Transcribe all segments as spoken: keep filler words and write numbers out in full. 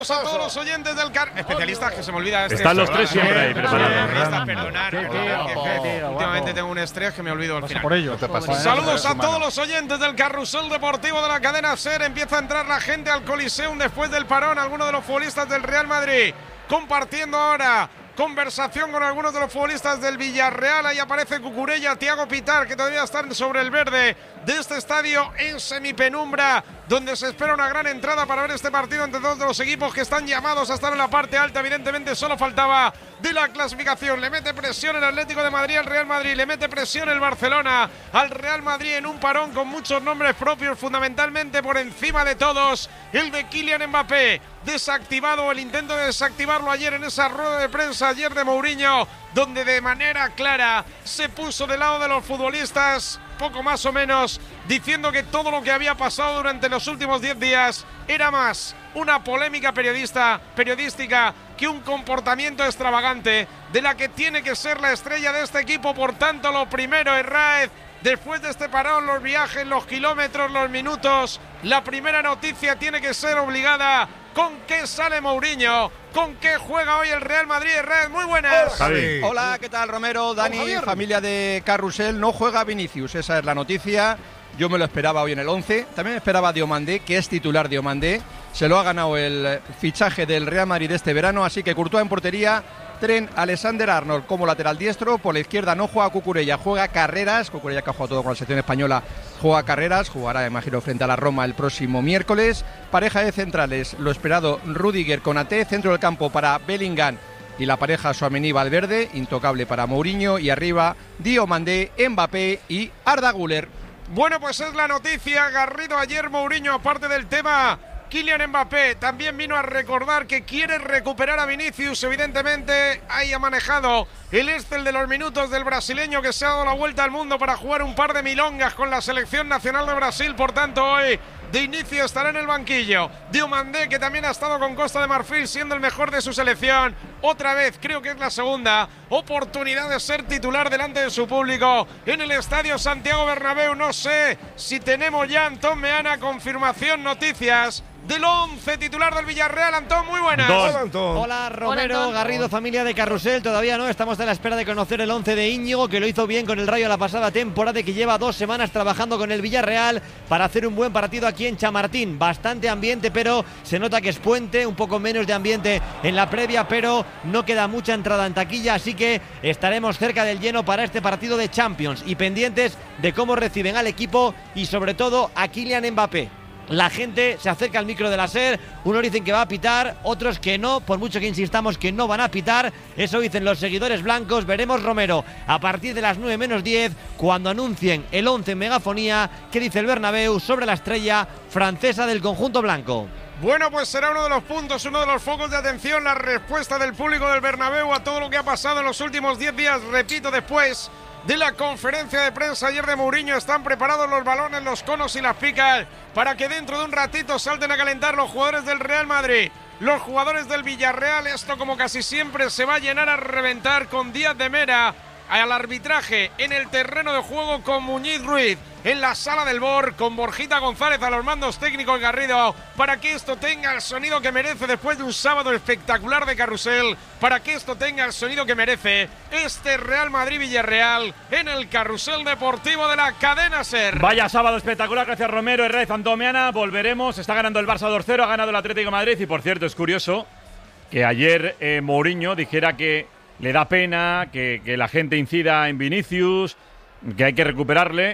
A todos los oyentes del car... Especialistas, que se me olvida este. Están los tres siempre ahí preparados. Perdonar, últimamente tengo un estrés que me olvido al final. Por ello, te pasa. Saludos a todos los oyentes del carrusel deportivo de la cadena SER. Empieza a entrar la gente al Coliseum después del parón. Algunos de los futbolistas del Real Madrid compartiendo ahora conversación con algunos de los futbolistas del Villarreal. Ahí aparece Cucurella, Thiago Pitar, que todavía están sobre el verde de este estadio en semipenumbra, donde se espera una gran entrada para ver este partido entre dos de los equipos que están llamados a estar en la parte alta. Evidentemente solo faltaba de la clasificación. Le mete presión el Atlético de Madrid al Real Madrid, le mete presión el Barcelona al Real Madrid en un parón con muchos nombres propios, fundamentalmente por encima de todos el de Kylian Mbappé, desactivado, el intento de desactivarlo ayer en esa rueda de prensa ayer de Mourinho, donde de manera clara se puso del lado de los futbolistas, poco más o menos, diciendo que todo lo que había pasado durante los últimos diez días era más una polémica periodista, periodística que un comportamiento extravagante de la que tiene que ser la estrella de este equipo. Por tanto, lo primero, Herráez, después de este parón, los viajes, los kilómetros, los minutos, la primera noticia tiene que ser obligada. ¿Con qué sale Mourinho? ¿Con qué juega hoy el Real Madrid? Herráez, muy buenas. Javi. Hola, ¿qué tal, Romero? Dani, familia de Carrusel. No juega Vinicius, esa es la noticia. Yo me lo esperaba hoy en el once. También me esperaba Diomandé, que es titular Diomandé. Se lo ha ganado el fichaje del Real Madrid este verano, así que Courtois en portería. Trent Alexander-Arnold como lateral diestro. Por la izquierda no juega Cucurella, juega Carreras. Cucurella, que ha jugado todo con la selección española, juega Carreras. Jugará, imagino, frente a la Roma el próximo miércoles. Pareja de centrales, lo esperado Rüdiger con Ate. Centro del campo para Bellingham y la pareja Tchouaméni-Valverde, intocable para Mourinho. Y arriba Diomandé, Mbappé y Arda Güler. Bueno, pues es la noticia. Garrido ayer Mourinho, aparte del tema Kylian Mbappé, también vino a recordar que quiere recuperar a Vinicius. Evidentemente ahí ha manejado el Excel de los minutos del brasileño, que se ha dado la vuelta al mundo para jugar un par de milongas con la selección nacional de Brasil. Por tanto, hoy de inicio estará en el banquillo Diomandé, que también ha estado con Costa de Marfil siendo el mejor de su selección. Otra vez, creo que es la segunda oportunidad de ser titular delante de su público en el Estadio Santiago Bernabéu. No sé si tenemos ya, Antón Meana, confirmación, noticias del once titular del Villarreal. Antón, muy buenas. Hola, Antón. Hola, Romero, Hola, Antón. Garrido, familia de Carrusel. Todavía no, estamos a la espera de conocer el once de Íñigo, que lo hizo bien con el Rayo la pasada temporada y que lleva dos semanas trabajando con el Villarreal para hacer un buen partido aquí en Chamartín. Bastante ambiente, pero se nota que es puente, un poco menos de ambiente en la previa, pero no queda mucha entrada en taquilla, así que estaremos cerca del lleno para este partido de Champions y pendientes de cómo reciben al equipo y sobre todo a Kylian Mbappé. La gente se acerca al micro de la SER, unos dicen que va a pitar, otros que no, por mucho que insistamos que no van a pitar. Eso dicen los seguidores blancos. Veremos, Romero, a partir de las nueve menos diez, cuando anuncien el once en megafonía, qué dice el Bernabéu sobre la estrella francesa del conjunto blanco. Bueno, pues será uno de los puntos, uno de los focos de atención, la respuesta del público del Bernabéu a todo lo que ha pasado en los últimos diez días. Repito, después de la conferencia de prensa ayer de Mourinho, están preparados los balones, los conos y las picas para que dentro de un ratito salten a calentar los jugadores del Real Madrid, los jugadores del Villarreal. Esto, como casi siempre, se va a llenar a reventar con Díaz de Mera al arbitraje, en el terreno de juego con Muñiz Ruiz, en la sala del B O R con Borjita González a los mandos técnicos, Garrido, para que esto tenga el sonido que merece después de un sábado espectacular de carrusel, para que esto tenga el sonido que merece este Real Madrid-Villarreal en el carrusel deportivo de la cadena SER. Vaya sábado espectacular, gracias Romero, Herráez, Antón Meana. Volveremos, está ganando el Barça dos cero, ha ganado el Atlético de Madrid y, por cierto, es curioso que ayer eh, Mourinho dijera que le da pena que, que la gente incida en Vinicius, que hay que recuperarle,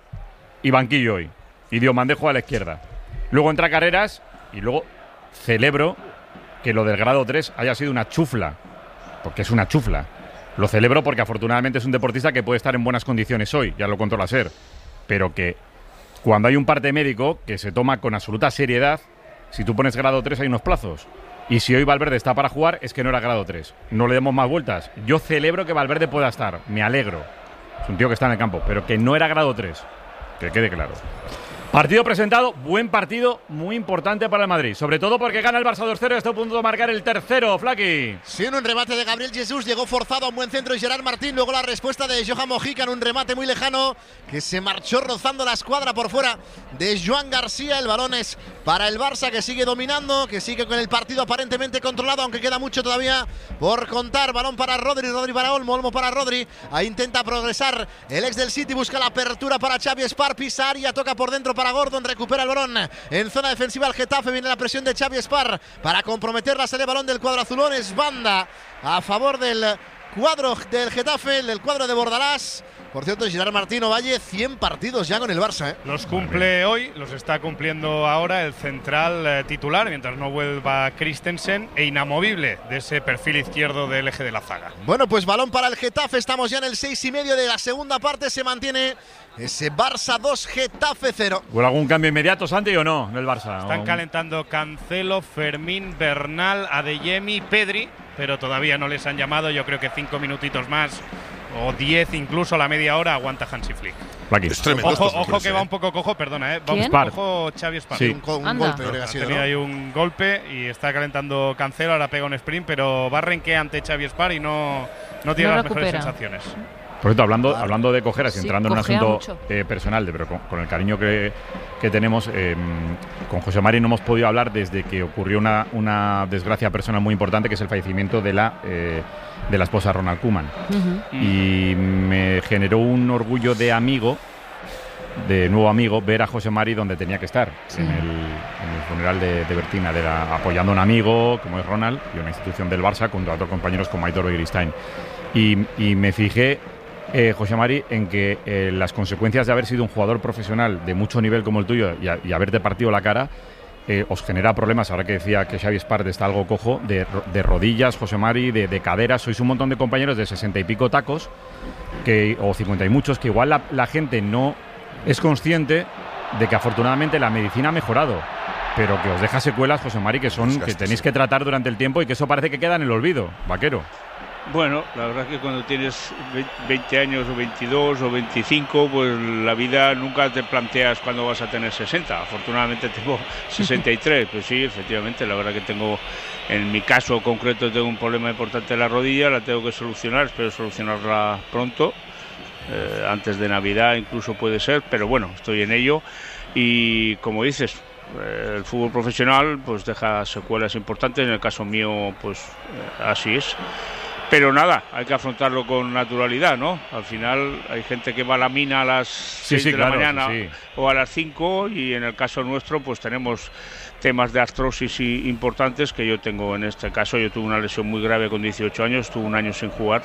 y banquillo hoy. Y Diomandé juega a la izquierda. Luego entra Carreras y luego celebro que lo del grado tres haya sido una chufla, porque es una chufla. Lo celebro porque afortunadamente es un deportista que puede estar en buenas condiciones hoy, ya lo controla SER, pero que cuando hay un parte médico que se toma con absoluta seriedad, si tú pones grado tres hay unos plazos. Y si hoy Valverde está para jugar, es que no era grado tres. No le demos más vueltas. Yo celebro que Valverde pueda estar. Me alegro. Es un tío que está en el campo, pero que no era grado tres. Que quede claro. Partido presentado, buen partido, muy importante para el Madrid. Sobre todo porque gana el Barça dos cero y está a punto de marcar el tercero, Flaky. Sí, en un remate de Gabriel Jesús, llegó forzado a un buen centro y Gerard Martín. Luego la respuesta de Johan Mojica en un remate muy lejano que se marchó rozando la escuadra por fuera de Joan García. El balón es para el Barça, que sigue dominando, que sigue con el partido aparentemente controlado, aunque queda mucho todavía por contar. Balón para Rodri, Rodri para Olmo, Olmo para Rodri. Ahí intenta progresar el ex del City, busca la apertura para Xavi Espar, pisa área, toca por dentro para Gordon, recupera el balón en zona defensiva el Getafe. Viene la presión de Xavi Espar para comprometerla, sale el balón del cuadro azulón, es banda a favor del cuadro del Getafe, del cuadro de Bordalás. Por cierto, Gerard Martín Ovalle, cien partidos ya con el Barça, ¿eh? Los cumple hoy, los está cumpliendo ahora el central eh, titular, mientras no vuelva Christensen, e inamovible de ese perfil izquierdo del eje de la zaga. Bueno, pues balón para el Getafe, estamos ya en el seis y medio de la segunda parte, se mantiene ese Barça dos, Getafe cero. ¿Hubo algún cambio inmediato, Santi, o no, en el Barça? Están ¿O? calentando Cancelo, Fermín, Bernal, Adeyemi, Pedri, pero todavía no les han llamado. Yo creo que cinco minutitos más o diez, incluso la media hora, aguanta Hansi Flick. Es tremendo. Ojo, ojo que va un poco cojo, perdona, ¿eh? Va un Spar. Ojo Xavi Espar. Sí. Un, un golpe, creo que ha sido, Tenía ¿no? ahí un golpe y está calentando Cancelo, ahora pega un sprint, pero va a renquear ante Xavi Espar y no, no tiene No las recupera. mejores sensaciones. Por cierto, hablando, hablando de cojeras, Sí, entrando en un cojea asunto mucho. eh, personal, de, pero con, con el cariño que, que tenemos, eh, con José Mari no hemos podido hablar desde que ocurrió una, una desgracia personal muy importante, que es el fallecimiento de la, eh, de la esposa de Ronald Koeman. Ujú. Y me generó un orgullo de amigo, de nuevo amigo, ver a José Mari donde tenía que estar, Sí. en, el, en el funeral de, de Bertina, de la, apoyando a un amigo como es Ronald y una institución del Barça, junto a otros compañeros como Aitor Begiristain. Y, y me fijé, eh, José Mari, en que eh, las consecuencias de haber sido un jugador profesional de mucho nivel como el tuyo y, a, y haberte partido la cara, eh, os genera problemas. Ahora que decía que Xavi Espart está algo cojo, de, de rodillas, José Mari, de, de caderas. Sois un montón de compañeros de sesenta y pico tacos, que, o cincuenta y muchos, que igual la, la gente no es consciente de que afortunadamente la medicina ha mejorado, pero que os deja secuelas, José Mari, que son que tenéis que tratar durante el tiempo y que eso parece que queda en el olvido, Vaquero. Bueno, la verdad es que cuando tienes veinte años o veintidós o veinticinco, pues la vida nunca te planteas cuándo vas a tener sesenta. Afortunadamente tengo sesenta y tres, pues sí, efectivamente, la verdad que tengo, en mi caso concreto, tengo un problema importante en la rodilla, la tengo que solucionar, espero solucionarla pronto, eh, antes de Navidad incluso puede ser, pero bueno, estoy en ello y como dices, eh, el fútbol profesional pues deja secuelas importantes, en el caso mío pues eh, así es. Pero nada, hay que afrontarlo con naturalidad, ¿no? Al final hay gente que va a la mina a las seis sí, de claro, la mañana sí, sí. o a las cinco y en el caso nuestro pues tenemos temas de artrosis y- importantes que yo tengo en este caso. Yo tuve una lesión muy grave con dieciocho años, estuve un año sin jugar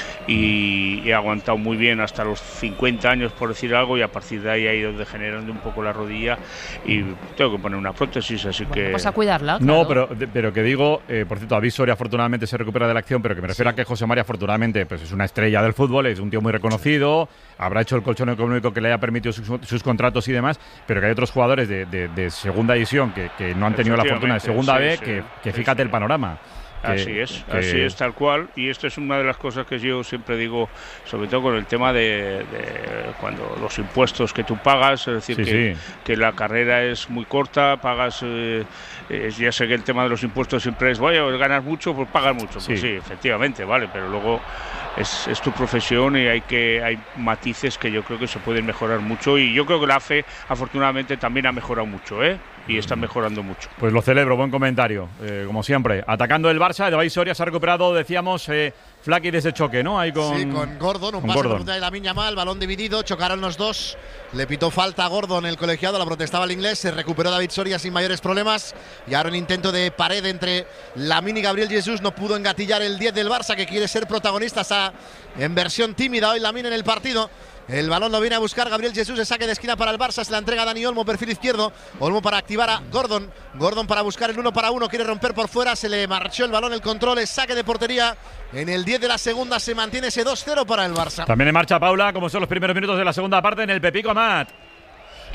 y he aguantado muy bien hasta los cincuenta años, por decir algo, y a partir de ahí ha ido degenerando un poco la rodilla y tengo que poner una prótesis, así que... Pues a cuidarla. No, claro. pero, de- pero que digo, eh, por cierto, David Soria afortunadamente se recupera de la acción, pero que me refiero a que José María afortunadamente pues es una estrella del fútbol, es un tío muy reconocido, habrá hecho el colchón económico que le haya permitido sus, sus contratos y demás, pero que hay otros jugadores de, de- de segunda división que, que no han tenido la fortuna de segunda sí, B, sí, que, que sí, fíjate sí. el panorama. Que- Así es, que- así es, tal cual. Y esto es una de las cosas que yo siempre digo, sobre todo con el tema de, de cuando los impuestos que tú pagas, es decir, Sí, que, sí. que la carrera es muy corta, pagas, eh, eh, ya sé que el tema de los impuestos siempre es, vaya, ganas mucho, pues pagas mucho. Sí. Pues sí, efectivamente, vale, pero luego es, es tu profesión y hay que hay matices que yo creo que se pueden mejorar mucho y yo creo que la A F E afortunadamente también ha mejorado mucho, ¿eh? Y está mejorando mucho. Pues lo celebro, buen comentario, eh, como siempre. Atacando el Barça, de David Soria se ha recuperado, decíamos, eh, Flaky de ese choque, ¿no? Ahí con, Sí, con Gordon, un con pase Gordon. por de Lamine Yamal, balón dividido, chocaron los dos, le pitó falta a Gordon el colegiado, la protestaba el inglés, se recuperó David Soria sin mayores problemas y ahora un intento de pared entre Lamine y Gabriel Jesús, no pudo engatillar el diez del Barça que quiere ser protagonista, está en versión tímida hoy Lamine en el partido. El balón lo viene a buscar Gabriel Jesús, el saque de esquina para el Barça, se la entrega a Dani Olmo, perfil izquierdo. Olmo para activar a Gordon. Gordon para buscar el uno para uno, quiere romper por fuera, se le marchó el balón, el control, es saque de portería. En el diez de la segunda se mantiene ese dos cero para el Barça. También en marcha Paula, como son los primeros minutos de la segunda parte en el Pepico Amat.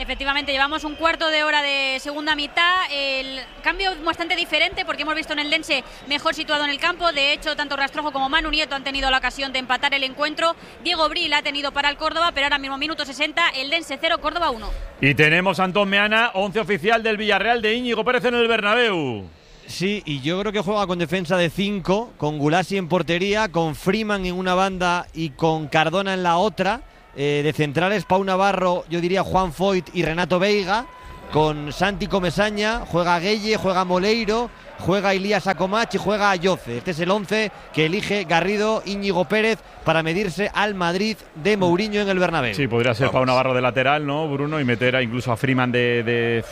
Efectivamente, llevamos un cuarto de hora de segunda mitad. El cambio bastante diferente porque hemos visto en el Dense mejor situado en el campo. De hecho, tanto Rastrojo como Manu Nieto han tenido la ocasión de empatar el encuentro. Diego Bril ha tenido para el Córdoba, pero ahora mismo minuto sesenta, el Dense cero, Córdoba uno. Y tenemos a Antón Meana, once oficial del Villarreal de Íñigo Pérez en el Bernabéu. Sí, y yo creo que juega con defensa de cinco, con Gulasi en portería, con Freeman en una banda y con Cardona en la otra. Eh, de centrales, Pau Navarro, yo diría Juan Foyt y Renato Veiga. Con Santi Comesaña, juega Gueye, juega Moleiro, juega Ilías Acomach y juega Ayoce. Este es el once que elige Garrido Íñigo Pérez para medirse al Madrid de Mourinho en el Bernabéu. Sí, podría ser Pau Navarro de lateral, ¿no, Bruno? Y meter a, incluso a Freeman de... de...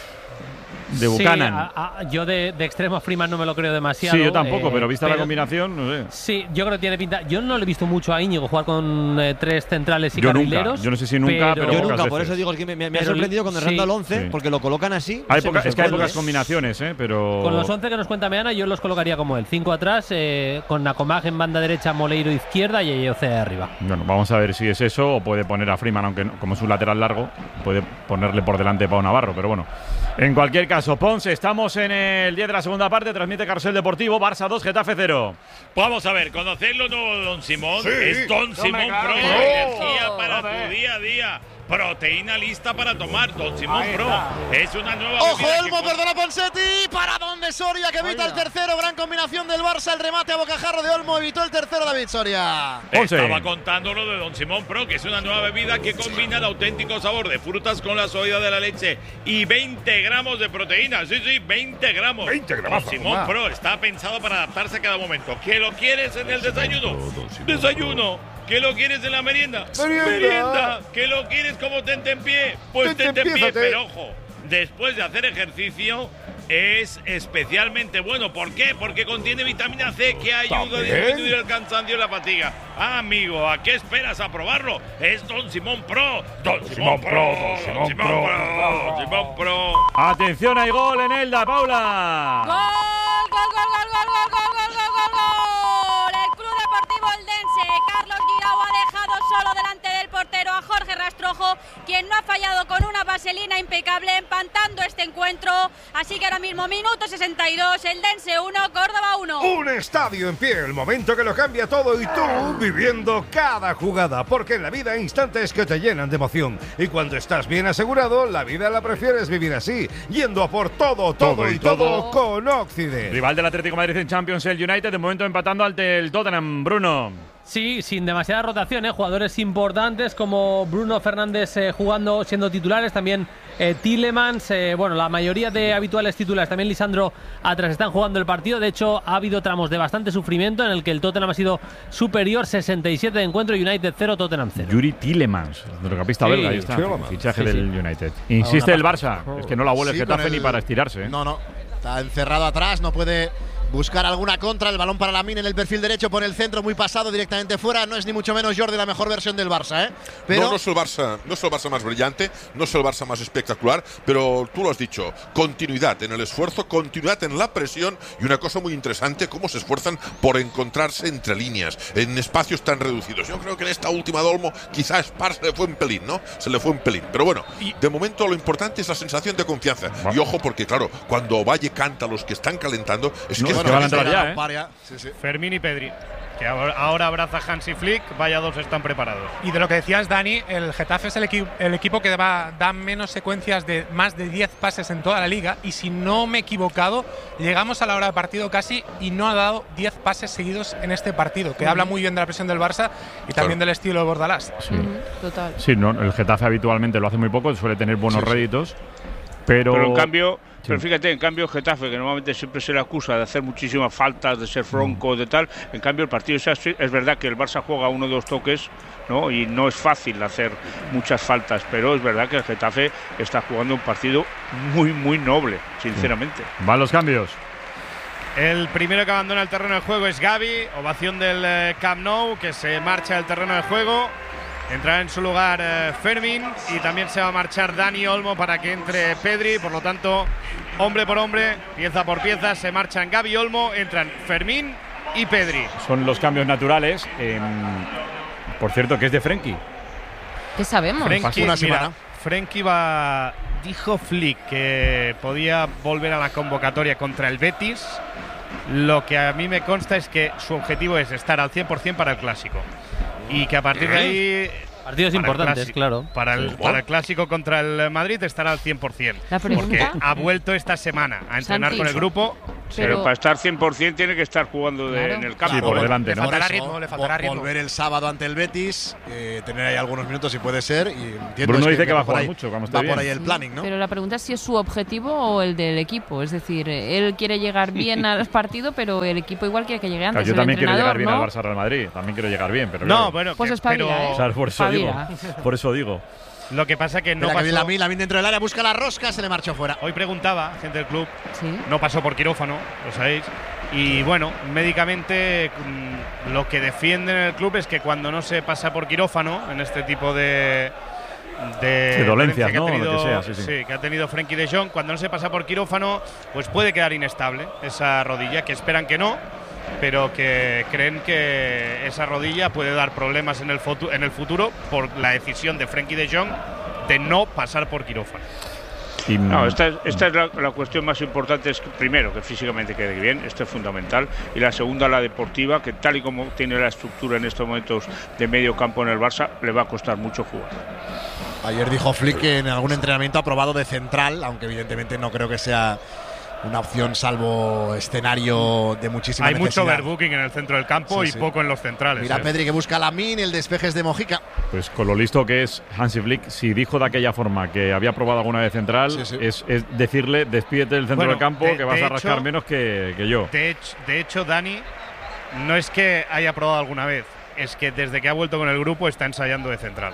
de Buchanan. Sí, a, a, yo de, de extremo a Freeman no me lo creo demasiado. Sí, yo tampoco, eh, pero vista pero, la combinación, no sé. Sí, yo creo que tiene pinta. Yo no le he visto mucho a Íñigo jugar con eh, tres centrales y yo carrileros. Nunca. Yo no sé si nunca, pero, pero yo nunca, veces. por eso digo que me, me, me ha pero, sorprendido cuando sí, errando el once, sí. porque lo colocan así. Hay no poca, sé, es que hay sorprende. pocas combinaciones, ¿eh? Pero... Con los once que nos cuenta Meana, yo los colocaría como él. cinco atrás, eh, con Acomag en banda derecha, Moleiro izquierda y Ayoce arriba. Bueno, vamos a ver si es eso o puede poner a Freeman, aunque no, como es un lateral largo, puede ponerle por delante Pau Navarro, pero bueno. En cualquier caso, Ponce, estamos en el diez de la segunda parte, transmite Carrusel Deportivo, Barça dos, Getafe cero. Vamos a ver, ¿conocéis lo nuevo de Don Simón? Sí. Es Don Simón claro. Pro, Oh, energía para hombre. tu día a día. Proteína lista para tomar, Don Simón Ahí Pro. está. Es una nueva ¡Ojo, bebida Olmo! que- Perdona Ponseti. Para donde Soria, que evita el tercero. Gran combinación del Barça. El remate a bocajarro de Olmo. Evitó el tercero David Soria. Once. Estaba contando lo de Don Simón Pro, que es una nueva bebida que combina el auténtico sabor de frutas con la soya de la leche y veinte gramos de proteína. Sí, sí, veinte gramos. veinte gramos, Don Simón mamá. Pro está pensado para adaptarse a cada momento. ¿Qué lo quieres en el desayuno? Desayuno. ¿Qué lo quieres en la merienda? Merienda. ¿Qué lo quieres como tente en pie? Pues tente en pie, Tentempiézate. pero ojo, después de hacer ejercicio es especialmente bueno. ¿Por qué? Porque contiene vitamina C que ayuda ¿También? a disminuir el cansancio y la fatiga. Ah, amigo, ¿a qué esperas a probarlo? Es Don Simón Pro. Don Simón Pro. Don Simón Pro. Don Simón Pro. Atención, hay gol en Elda, Paula. ¡Gol, gol, gol, gol, gol, gol, gol, gol, gol, gol, gol! El Club Deportivo Eldense, Carlos Guirao ha dejado solo delante del portero a Jorge Rastrojo, quien no ha fallado con una vaselina impecable, empatando este encuentro. Así que ahora mismo, minuto sesenta y dos, Eldense uno, Córdoba uno. Un estadio en pie, el momento que lo cambia todo y tú viviendo cada jugada, porque en la vida hay instantes que te llenan de emoción y cuando estás bien asegurado, la vida la prefieres vivir así, yendo a por todo, todo, Todo y y todo, todo. con Occident. Rival del Atlético de Madrid en Champions, el United, de momento empatando ante el Tottenham, Bruno. Sí, sin demasiada rotación, ¿eh? Jugadores importantes como Bruno Fernández eh, jugando, siendo titulares, también eh, Tielemans, eh, bueno, la mayoría de habituales titulares, también Lisandro atrás están jugando el partido. De hecho, ha habido tramos de bastante sufrimiento en el que el Tottenham ha sido superior, sesenta y siete de encuentro, United cero, Tottenham cero. Yuri Tielemans, mediocampista Sí, belga, ahí está, Tielemans. fichaje Sí, del sí. United. Insiste Ah, el una Barça, es que no la vuelve el Sí, Getafe con ni el- para estirarse. ¿eh? No, no. Está encerrado atrás, no puede buscar alguna contra. El balón para Lamine en el perfil derecho, por el centro, muy pasado directamente fuera. No es ni mucho menos Jordi la mejor versión del Barça, ¿eh? Pero No, no es el Barça, no es el Barça más brillante, no es el Barça más espectacular, pero tú lo has dicho, continuidad en el esfuerzo, continuidad en la presión y una cosa muy interesante, cómo se esfuerzan por encontrarse entre líneas, en espacios tan reducidos. Yo creo que en esta última de Olmo quizás Spar se le fue un pelín, ¿no? Se le fue un pelín, pero bueno, de momento lo importante es la sensación de confianza. Y ojo, porque claro, cuando Valle canta a los que están calentando, es No, que es es que van a entrar Bueno, ya, ¿eh? paria, sí, sí. Fermín y Pedri, que ahora ahora abraza Hansi Flick, vaya dos están preparados. Y de lo que decías, Dani, el Getafe es el, equi- el equipo que va, da menos secuencias de más de diez pases en toda la liga. Y si no me he equivocado, llegamos a la hora de partido casi y no ha dado diez pases seguidos en este partido, que habla muy bien de la presión del Barça y también del estilo de Bordalás. Sí. Total. Sí, no, el Getafe habitualmente lo hace muy poco, suele tener buenos Sí, sí. réditos, pero… Pero en cambio, Sí. pero fíjate, en cambio Getafe, que normalmente siempre se le acusa de hacer muchísimas faltas, de ser fronco, de tal, en cambio el partido es así. Es verdad que el Barça juega uno o dos toques, ¿no? Y no es fácil hacer muchas faltas, pero es verdad que el Getafe está jugando un partido muy, muy noble, sinceramente. Van los cambios. El primero que abandona el terreno de juego es Gavi, ovación del eh, Camp Nou, que se marcha del terreno de juego. Entrará en su lugar eh, Fermín y también se va a marchar Dani Olmo para que entre Pedri. Por lo tanto, hombre por hombre, pieza por pieza, se marchan Gavi y Olmo, entran Fermín y Pedri. Son los cambios naturales. em, por cierto, que es de Frenkie. ¿Qué sabemos? Frenkie, una mira, semana. Frenkie va. Dijo Flick que podía volver a la convocatoria contra el Betis. Lo que a mí me consta es que su objetivo es estar al cien por cien para el Clásico. Y que a partir de ahí. Partidos importantes, clásico, claro. Para el, para el Clásico contra el Madrid estará al cien por cien. La pregunta, porque ha vuelto esta semana a entrenar Santi, con el grupo. Pero, pero para estar cien por cien tiene que estar jugando de, Claro. en el campo. Sí, por delante, Le ¿no? faltará Por eso, ritmo, le faltará vo- ritmo. Volver el sábado ante el Betis, eh, tener ahí algunos minutos si puede ser. Y entiendo Bruno es dice que va a por jugar ahí- mucho, cuando esté va bien. por ahí el planning, ¿no? pero la pregunta es si es su objetivo o el del equipo. Es decir, él quiere llegar bien al partido, pero el equipo igual quiere que llegue Claro, antes. yo el también quiero llegar entrenador, bien ¿no? al Barça Real Madrid. También quiero llegar bien, pero No, claro. bueno, Pues que- espabila, pero ¿eh? O sea, por eso digo. Espabila. Por eso digo. lo que pasa que no Espera que viene pasó. Lamine, Lamine dentro del área, busca la rosca, se le marchó fuera. Hoy preguntaba, gente del club, Sí. no pasó por quirófano, lo sabéis. Y bueno, médicamente mm, lo que defienden en el club es que cuando no se pasa por quirófano, en este tipo de. De Sí, dolencias, que ha ¿no? Lo tenido- que sea, sí, sí. que ha tenido Frenkie de Jong, cuando no se pasa por quirófano, pues puede quedar inestable esa rodilla, que esperan que no, pero que creen que esa rodilla puede dar problemas en el, futu- en el futuro por la decisión de Frenkie de Jong de no pasar por quirófano. Y, No, esta es, esta es la, la cuestión más importante, es que, primero, que físicamente quede bien, esto es fundamental, y la segunda, la deportiva, que tal y como tiene la estructura en estos momentos de medio campo en el Barça, le va a costar mucho jugar. Ayer dijo Flick que en algún entrenamiento ha probado de central, aunque evidentemente no creo que sea una opción salvo escenario de muchísima Hay mucho necesidad. overbooking en el centro del campo Sí, y sí. poco en los centrales. Mira ¿eh? Pedri que busca a Lamine, el despeje es de Mojica. Pues con lo listo que es Hansi Flick, si dijo de aquella forma que había probado alguna vez central, Sí, sí. Es, es decirle despídete del centro Bueno, del campo de- que vas de a rascar hecho- menos que, que yo. De hecho, de hecho, Dani, no es que haya probado alguna vez, es que desde que ha vuelto con el grupo está ensayando de central.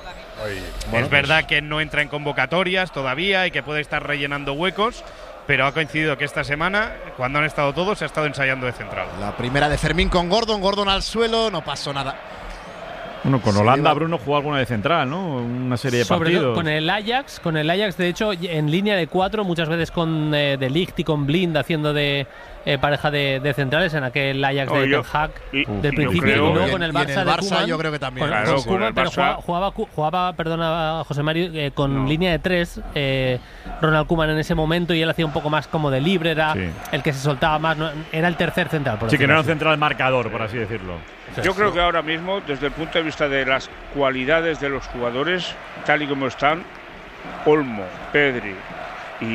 Bueno, es verdad que no entra en convocatorias todavía y que puede estar rellenando huecos, pero ha coincidido que esta semana, cuando han estado todos, se ha estado ensayando de central. La primera de Fermín con Gordon, Gordon al suelo, no pasó nada. Bueno, con Se Holanda lleva- Bruno jugó alguna de central, ¿no? Una serie de Sobre partidos. todo con el Ajax, con el Ajax, de hecho, en línea de cuatro, muchas veces con eh, De Ligt y con Blind haciendo de eh, pareja de, de centrales en aquel Ajax Oh, de yo- Ten Hag y- del yo principio creo- y luego Y con en- el y en Barça el de Barça Koeman, yo creo que también. con, Claro, con con Koeman, el pero Barça- jugaba, jugaba, Cu- jugaba, perdona José Mario, eh, con No. línea de tres, eh, Ronald Koeman en ese momento, y él hacía un poco más como de libre, era Sí. el que se soltaba más, no- era el tercer central. Por Sí, que no era un decirlo central marcador, por así decirlo. Yo creo que ahora mismo, desde el punto de vista de las cualidades de los jugadores, tal y como están, Olmo, Pedri y,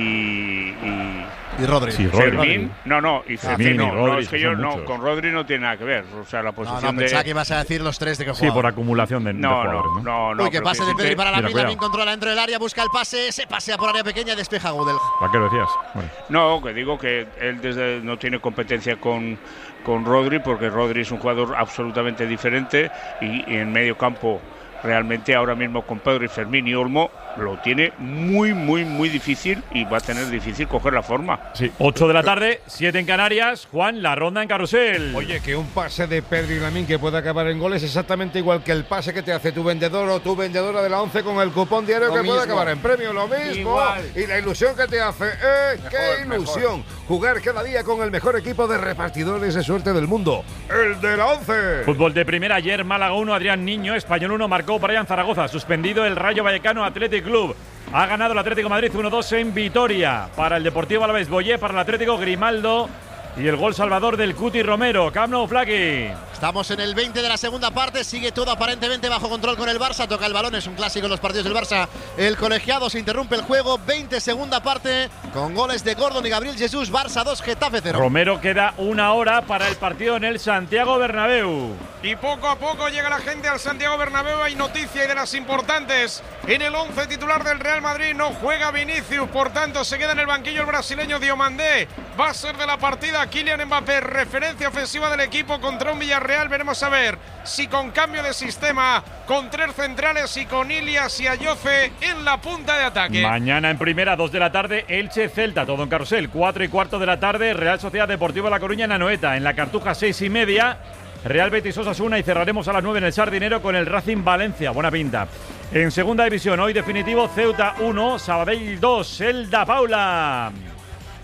y Y Rodri. Sí, Rodri. Fermín, no, no, y Fermín Fermín, y no, Rodri, no, es que que yo son no, muchos. con Rodri no tiene nada que ver, o sea, la No, posición no, de pensaba que ibas a decir los tres de que Sí, jugaban. por acumulación de, de no, jugadores, no, ¿no? no, no, Uy, que pero pase de sí Pedri que- para Mira, Lamine, cuidado. Lamine controla dentro del área, busca el pase, se pasea por área pequeña, despeja Gudel. ¿Para qué lo decías? Bueno. No, que digo que él desde no tiene competencia con, con Rodri, porque Rodri es un jugador absolutamente diferente y, y en medio campo realmente ahora mismo con Pedro y Fermín y Olmo lo tiene muy, muy, muy difícil y va a tener difícil coger la forma. Sí, ocho de la tarde, siete en Canarias. Juan, la ronda en carrusel. Oye, que un pase de Pedri y Lamine que puede acabar en goles es exactamente igual que el pase que te hace tu vendedor o tu vendedora de la once con el cupón diario Lo que mismo. puede acabar en premio. Lo mismo. Igual. Y la ilusión que te hace. ¡Eh! Mejor, ¡Qué ilusión! Jugar cada día con el mejor equipo de repartidores de suerte del mundo. ¡El de la once! Fútbol de primera, ayer Málaga uno, Adrián Niño, Español uno, marcó Brian Zaragoza, suspendido el Rayo Vallecano Athletic Club. Ha ganado el Atlético de Madrid uno dos en Vitoria. Para el Deportivo Alavés Boyé, para el Atlético Grimaldo y el gol salvador del Cuti Romero. Camp Nou, Flaqui. Estamos en el veinte de la segunda parte, sigue todo aparentemente bajo control con el Barça, toca el balón, es un clásico en los partidos del Barça. El colegiado, se interrumpe el juego, veinte segunda parte, con goles de Gordon y Gabriel Jesús, Barça dos, Getafe cero. Romero queda una hora para el partido en el Santiago Bernabéu. Y poco a poco llega la gente al Santiago Bernabéu. Hay noticia y de las importantes. En el once titular del Real Madrid no juega Vinicius, por tanto se queda en el banquillo el brasileño Diomandé. Va a ser de la partida Kylian Mbappé, referencia ofensiva del equipo contra un Villarreal. Veremos a ver si con cambio de sistema, con tres centrales y con Ilias y Ayoce en la punta de ataque. Mañana en primera, dos de la tarde, Elche Celta, todo en carrusel. Cuatro y cuarto de la tarde, Real Sociedad Deportiva La Coruña en Anoeta. En la Cartuja, seis y media, Real Betis Osasuna, y cerraremos a las nueve en el Sardinero con el Racing Valencia. Buena pinta. En segunda división, hoy definitivo, Ceuta uno, Sabadell dos, Elda Paula.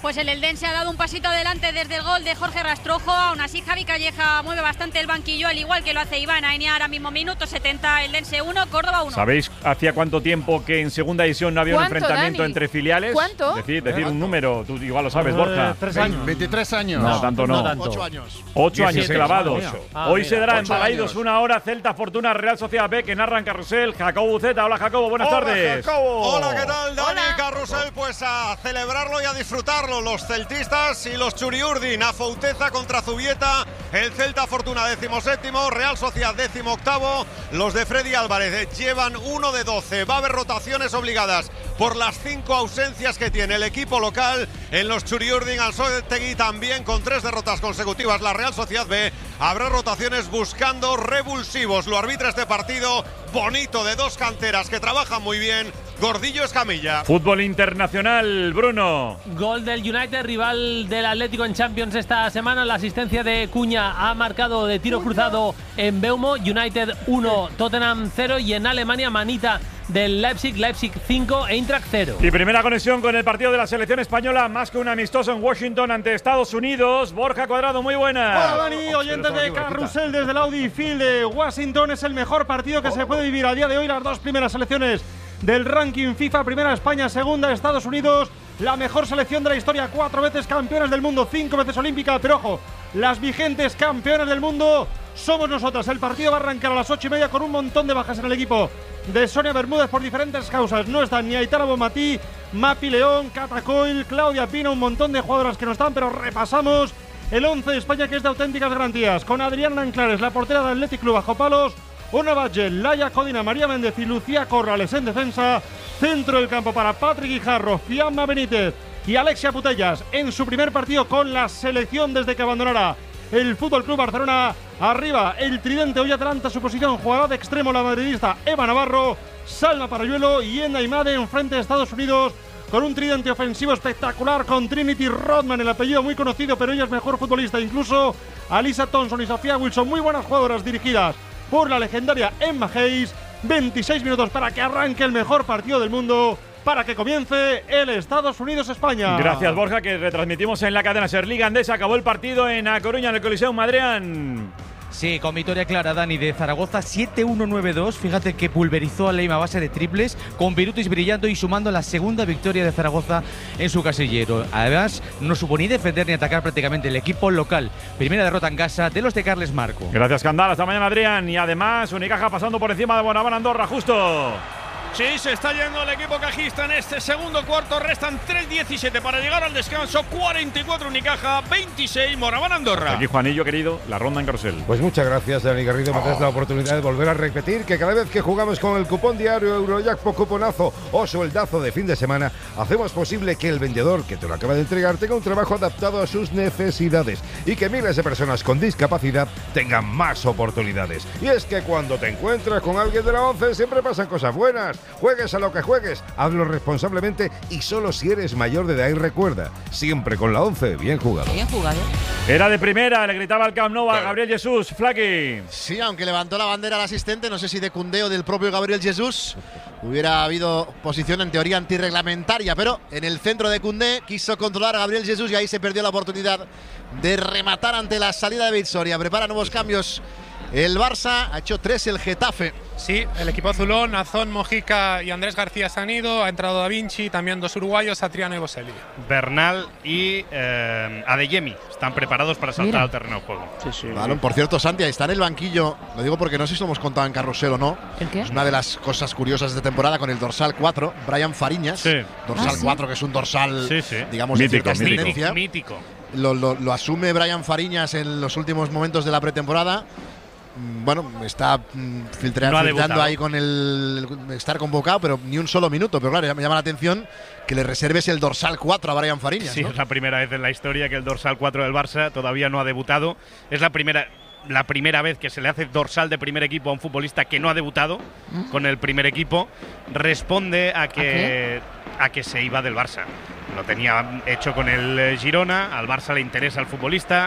Pues el Eldense ha dado un pasito adelante desde el gol de Jorge Rastrojo. Aún así, Javi Calleja mueve bastante el banquillo, al igual que lo hace Iván Aini. Ahora mismo minuto setenta, Eldense uno, Córdoba uno. ¿Sabéis hacía cuánto tiempo que en segunda división no había un enfrentamiento Dani? entre filiales? ¿Cuánto? Decir, decir un número, tú igual lo sabes, Eh, Borja. tres años. veintitrés años. No, tanto no. No tanto. Ocho años. Ocho años diecisiete, clavados. madre mía. Ah, Hoy mira, se dará en ocho Balaidos años. una hora Celta Fortuna Real Sociedad B, que narra en Carrusel Jacobo Buceta. Hola Jacobo, buenas tardes. Hola, ¿qué tal, Dani? Carrusel, pues a celebrarlo y a disfrutarlo. Los celtistas y los Churiurdin, a Fouteza contra Zubieta, el Celta Fortuna décimo séptimo, Real Sociedad décimo octavo, los de Freddy Álvarez llevan uno de doce, va a haber rotaciones obligadas por las cinco ausencias que tiene el equipo local. En los Churiurdin, Anzoátegui también con tres derrotas consecutivas, la Real Sociedad B, habrá rotaciones buscando revulsivos. Lo arbitra este partido bonito de dos canteras que trabajan muy bien, Gordillo Escamilla. Fútbol internacional, Bruno. Gol del United, rival del Atlético en Champions esta semana. La asistencia de Cuña ha marcado de tiro cruzado en Beumo. United uno, Tottenham cero. Y en Alemania, manita del Leipzig, Leipzig cinco, Eintracht cero. Y primera conexión con el partido de la selección española, más que un amistoso en Washington ante Estados Unidos. Borja Cuadrado, muy buena. Hola Dani, oyentes de Carrusel desde el Audi Field de Washington. Es el mejor partido que se puede vivir a día de hoy. Las dos primeras selecciones del ranking FIFA, primera España, segunda Estados Unidos. La mejor selección de la historia, cuatro veces campeones del mundo, cinco veces olímpica. Pero ojo, las vigentes campeones del mundo somos nosotras. El partido va a arrancar a las ocho y media con un montón de bajas en el equipo de Sonia Bermúdez por diferentes causas. No están ni Aitana Bonmatí, Mapi León, Cata Coil, Claudia Pina, un montón de jugadoras que no están, pero repasamos el once de España, que es de auténticas garantías, con Adriana Anclares, la portera del Athletic Club Bajo Palos, Ona Batlle, Laia Codina, María Méndez y Lucía Corrales en defensa. Centro del campo para Patrick Guijarro, Fiamma Benítez y Alexia Putellas en su primer partido con la selección desde que abandonara el F C Barcelona. Arriba el tridente, hoy Atalanta su posición, jugará de extremo la madridista Eva Navarro, Salma Parayuelo y Enda Imade en frente de Estados Unidos, con un tridente ofensivo espectacular con Trinity Rodman, el apellido muy conocido, pero ella es mejor futbolista incluso, Alisa Thompson y Sofía Wilson, muy buenas jugadoras dirigidas por la legendaria Emma Hayes. veintiséis minutos para que arranque el mejor partido del mundo, para que comience el Estados Unidos-España. Gracias, Borja, que retransmitimos en la cadena Ser Liga Andesa. Acabó el partido en A Coruña, en el Coliseum Adrián. Sí, con victoria clara, Dani, de Zaragoza, siete uno nueve dos. Fíjate que pulverizó a Leima a base de triples, con Virutis brillando y sumando la segunda victoria de Zaragoza en su casillero. Además, no supo ni defender ni atacar prácticamente el equipo local. Primera derrota en casa de los de Carles Marco. Gracias, Candal. Hasta mañana, Adrián. Y además, Unicaja pasando por encima de Bonaván Andorra, justo. Sí, se está yendo el equipo cajista en este segundo cuarto. Restan tres diecisiete para llegar al descanso. cuarenta y cuatro Unicaja, veintiséis Moraván Andorra. Aquí, Juanillo, querido, la ronda en Carrusel. Pues muchas gracias, Dani Garrido. Me das la oportunidad de volver a repetir que cada vez que jugamos con el cupón diario Eurojackpot Cuponazo o sueldazo de fin de semana, hacemos posible que el vendedor que te lo acaba de entregar tenga un trabajo adaptado a sus necesidades y que miles de personas con discapacidad tengan más oportunidades. Y es que cuando te encuentras con alguien de la once siempre pasan cosas buenas. Juegues a lo que juegues, hazlo responsablemente y solo si eres mayor de edad. Y recuerda, siempre con la once, bien jugado. Bien jugado. Era de primera, le gritaba al Camp Nou a Gabriel Jesús. Flaqui. Sí, aunque levantó la bandera al asistente, no sé si de Cundeo del propio Gabriel Jesús, hubiera habido posición en teoría antirreglamentaria, pero en el centro de Cundé quiso controlar a Gabriel Jesús y ahí se perdió la oportunidad de rematar ante la salida de Vitsoria. Prepara nuevos cambios el Barça, ha hecho tres el Getafe. Sí, el equipo azulón, Azón, Mojica y Andrés García se han ido. Ha entrado Da Vinci, también dos uruguayos, Satriano y Boselli. Bernal y eh, Adeyemi están preparados para saltar Mira. al terreno de juego. Sí, sí. Balón, por cierto, Santi, está en el banquillo. Lo digo porque no sé si lo hemos contado en Carrusel o no. ¿El qué? Es una de las cosas curiosas de temporada con el dorsal cuatro, Brian Fariñas. Sí. Dorsal Ah, ¿sí? cuatro, que es un dorsal, Sí, sí. digamos, Mítico, de cierta mítico. excelencia. Mítico. Lo, lo, lo asume Brian Fariñas en los últimos momentos de la pretemporada. Mm, Bueno, está mm, filtra- No ha filtrando debutado. ahí con el, el estar convocado, pero ni un solo minuto. Pero claro, me llama la atención que le reserves el dorsal cuatro a Brian Fariñas. Sí, ¿no? es la primera vez en la historia que el dorsal cuatro del Barça todavía no ha debutado. Es la primera, la primera vez que se le hace dorsal de primer equipo a un futbolista que no ha debutado con el primer equipo. Responde a que, a que se iba del Barça. Lo tenía hecho con el eh, Girona, al Barça le interesa el futbolista.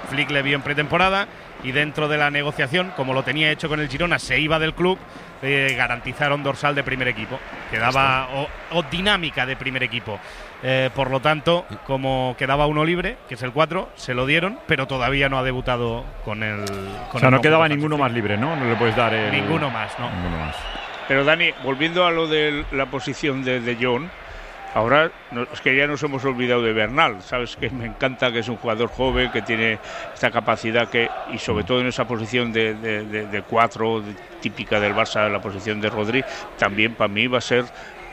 Flick le vio en pretemporada y dentro de la negociación, como lo tenía hecho con el Girona, se iba del club, eh, garantizaron dorsal de primer equipo, que daba o, o dinámica de primer equipo. Eh, por lo tanto, como quedaba uno libre, que es el cuatro, se lo dieron, pero todavía no ha debutado con el. Con o sea, el no quedaba Flick. ninguno más libre, ¿no? No le puedes dar el. Ninguno más, ¿no? Ninguno más. Pero Dani, volviendo a lo de la posición de De Jong, ahora no, es que ya nos hemos olvidado de Bernal. Sabes que me encanta, que es un jugador joven, que tiene esta capacidad, que y sobre todo en esa posición de, de, de, de cuatro, de, típica del Barça, la posición de Rodri, también para mí va a ser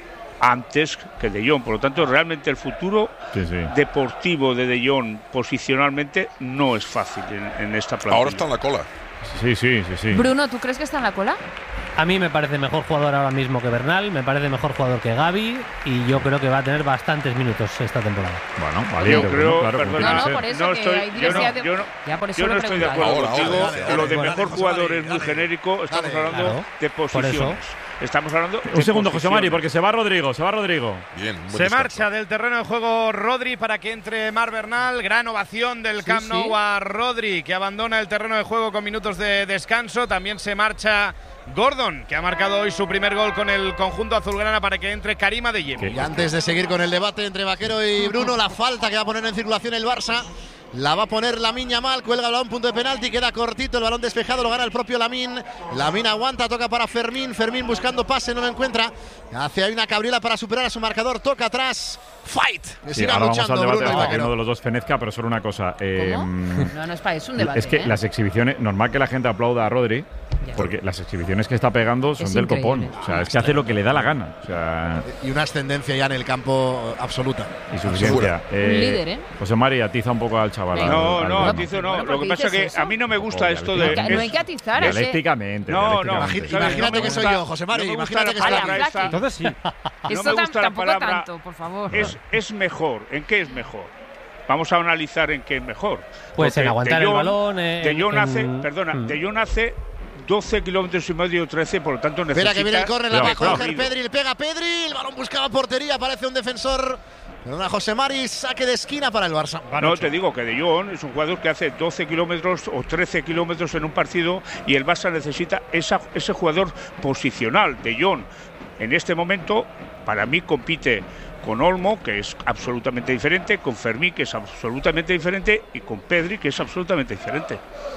antes que De Jong. Por lo tanto, realmente el futuro sí, sí. deportivo de De Jong posicionalmente no es fácil en, en esta plantilla. Ahora está en la cola. Sí, sí, sí, sí. Bruno, ¿tú crees que está en la cola? A mí me parece mejor jugador ahora mismo que Bernal, me parece mejor jugador que Gavi y yo creo que va a tener bastantes minutos esta temporada. Bueno, vale, yo creo, claro, perdona, no, no, por eso no que estoy, hay yo no, diversidad yo no, ya por eso yo lo no estoy de preguntaba. acuerdo Ahora, contigo. ahora, dale, Lo de dale, mejor dale, jugador dale, es muy dale. genérico. Estamos Dale, hablando claro. de Por posiciones. Estamos hablando de Un segundo, José Mari, posiciones. porque se va Rodrigo, se va Rodrigo. Bien, buen Se descanso. marcha del terreno de juego Rodri para que entre Mar Bernal. Gran ovación del Camp Nou sí. a Rodri, que abandona el terreno de juego con minutos de descanso. También se marcha Gordon, que ha marcado hoy su primer gol con el conjunto azulgrana, para que entre Karim Adeyemi. Y antes de seguir con el debate entre Vaquero y Bruno, la falta que va a poner en circulación el Barça la va a poner Lamine Yamal, cuelga el balón, punto de penalti, queda cortito, el balón despejado, lo gana el propio Lamine. Lamine aguanta, toca para Fermín, Fermín buscando pase, no lo encuentra, hace ahí una cabriola para superar a su marcador, toca atrás, fight, que Sí, siga ahora vamos al luchando debate Bruno y hasta que Vaquero. uno de los dos fenezca, pero solo una cosa. eh, No, no es para eso un debate. Es que ¿eh? las exhibiciones, normal que la gente aplauda a Rodri, Ya. porque las exhibiciones que está pegando son Es del increíble. copón. O sea, es que hace lo que le da la gana. O sea, Y una ascendencia ya en el campo absoluta. y suficiencia. Un líder, ¿eh? José Mari, atiza un poco al chaval. al- No, al- no, al- atizo no. Bueno, Lo ¿por que qué pasa es que dices eso? a mí no me gusta Oh, esto No, de. hay que- no hay es- que atizar, es que- Dialécticamente. No, no. dialécticamente. ¿sabes? Imagínate No me que soy gusta- yo, José Mari, no me imagínate gusta que la soy yo. palabra esa. Entonces sí. No Eso me tam- gusta la tampoco palabra. tanto, por favor. Es, es mejor. ¿En qué es mejor? Vamos a analizar en qué es mejor. Puede ser Porque aguantar De el Jong- balón, eh, De Jong en- hace, perdona, Mm. De Jong hace doce kilómetros y medio, trece, por lo tanto necesita. Espera que viene el córner, la va a Cuidado, coger cuidado. Pedri, le pega Pedri, el balón buscaba portería, aparece un defensor. Perdona, José Mari, saque de esquina para el Barça. No, te digo que De Jong es un jugador que hace doce kilómetros o trece kilómetros en un partido y el Barça necesita esa, ese jugador posicional. De Jong en este momento, para mí, compite con Olmo, que es absolutamente diferente, con Fermín, que es absolutamente diferente, y con Pedri, que es absolutamente diferente.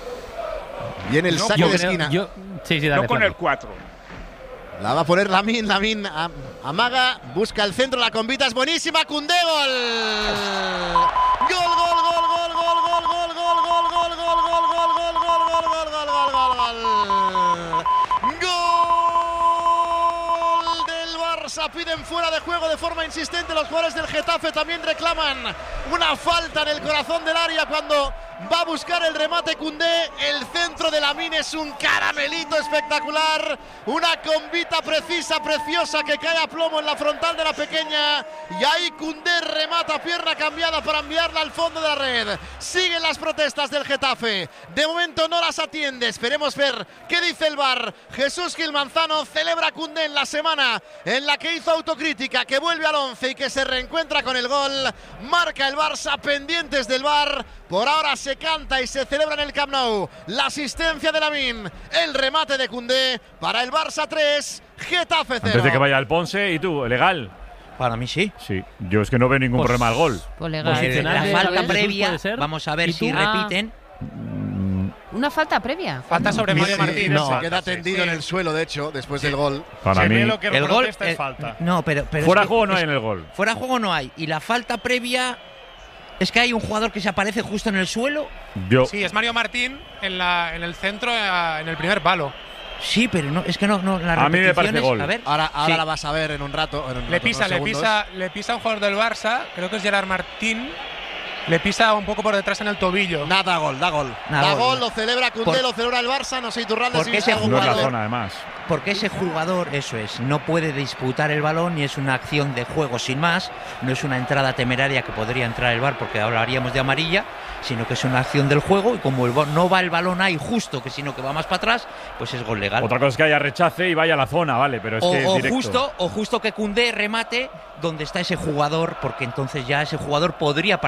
Viene el No, saque yo de creo- esquina. yo- sí, sí, dale, No con Fernando. el cuatro. La va a poner Lamine, Lamine am- amaga, busca el centro, la convita, es buenísima, Koundé, gol. Gol, gol, gol, gol, gol, gol, gol, gol, gol, gol, gol, gol, gol, gol, gol, gol, gol, gol, gol, gol. Gol del Barça, piden fuera de juego de forma insistente, los jugadores del Getafe también reclaman una falta en el corazón del área cuando va a buscar el remate Koundé. El centro de Lamine es un caramelito espectacular, una convita precisa, preciosa, que cae a plomo en la frontal de la pequeña, y ahí Koundé remata pierna cambiada para enviarla al fondo de la red. Siguen las protestas del Getafe, de momento no las atiende, esperemos ver qué dice el V A R. Jesús Gil Manzano celebra Koundé en la semana en la que hizo autocrítica, que vuelve al once y que se reencuentra con el gol. Marca el Barça, pendientes del V A R. Por ahora se canta y se celebra en el Camp Nou la asistencia de Lamine, el remate de Koundé para el Barça tres, Getafe cero. Antes de que vaya el Ponce, ¿y tú? ¿Legal? Para mí sí. Sí. Yo es que no veo ningún Pues- problema al gol. Pues legal. Eh, la ¿Sabes? falta Jesús, previa, ¿puede ser? vamos a ver ¿Y si tú? Ah. repiten. Una falta previa. Falta sobre Mario Sí, Martínez. no, Falta, queda sí, tendido sí. en el suelo, de hecho, después del gol. Para Se mí, ve lo que El gol, protesta es eh, falta. no, pero, pero fuera es que- juego no es- hay en el gol. Fuera juego no hay. Y la falta previa es que hay un jugador que se aparece justo en el suelo. Yo, Sí, es Mario Martín en, la, en el centro, eh, en el primer palo. Sí, pero no, es que no, no las A mí me parece repeticiones- gol. A ver, Ahora, ahora sí. la vas a ver en un rato. en un Le rato, pisa, unos le segundos. pisa, le pisa un jugador del Barça, creo que es Gerard Martín. Le pisa un poco por detrás en el tobillo. Nada, gol, da gol. Nada, da gol. gol, lo celebra Koundé, Por- lo celebra el Barça, no sé, Iturralde Porque si ese algo no es la malo. zona, además. Porque ese jugador, eso es, no puede disputar el balón y es una acción de juego sin más, no es una entrada temeraria que podría entrar el V A R porque hablaríamos de amarilla, sino que es una acción del juego y como el bo- no va el balón ahí justo, que sino que va más para atrás, pues es gol legal. Otra cosa es que haya rechace y vaya a la zona, vale, pero es o, que es o directo. justo, o justo que Koundé remate donde está ese jugador, porque entonces ya ese jugador podría participar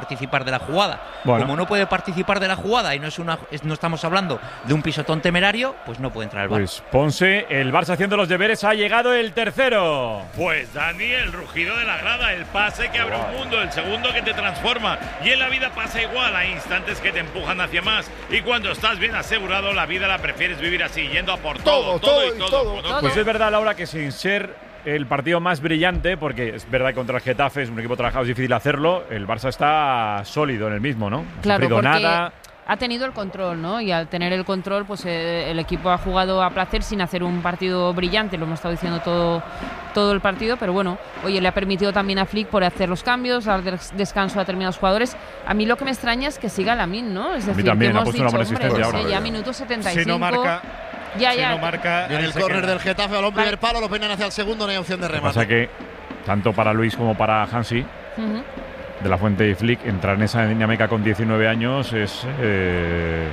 de la jugada. Bueno. Como no puede participar de la jugada y no es una es, no estamos hablando de un pisotón temerario, pues no puede entrar al bar. Pues Ponce, el Barça haciendo los deberes, ha llegado el tercero. Pues Dani, el rugido de la grada, el pase que abre un mundo, el segundo que te transforma. Y en la vida pasa igual, hay instantes que te empujan hacia más. Y cuando estás bien asegurado, la vida la prefieres vivir así, yendo a por todo, todo, todo y todo. todo, todo. Pues es verdad, Laura, que sin ser el partido más brillante, porque es verdad que contra el Getafe es un equipo trabajado, es difícil hacerlo, el Barça está sólido en el mismo, ¿no? No ha Claro, sufrido porque nada. ha tenido el control, ¿no? Y al tener el control, pues eh, el equipo ha jugado a placer sin hacer un partido brillante, lo hemos estado diciendo todo, todo el partido, pero bueno, oye, le ha permitido también a Flick por hacer los cambios, dar des- descanso a determinados jugadores. A mí lo que me extraña es que siga Lamine, ¿no? Es decir, también, que ha hemos puesto una dicho, buena hombre, asistencia no sé, ahora. ya minuto setenta y cinco. Si no marca, ya, si ya. no marca, Viene ahí el se córner queda. del Getafe, balón primer palo, lo peinan hacia el segundo, no hay opción de Lo que remate. pasa que, tanto para Luis como para Hansi, Ujú. de la Fuente y Flick, entrar en esa dinámica con diecinueve años es eh,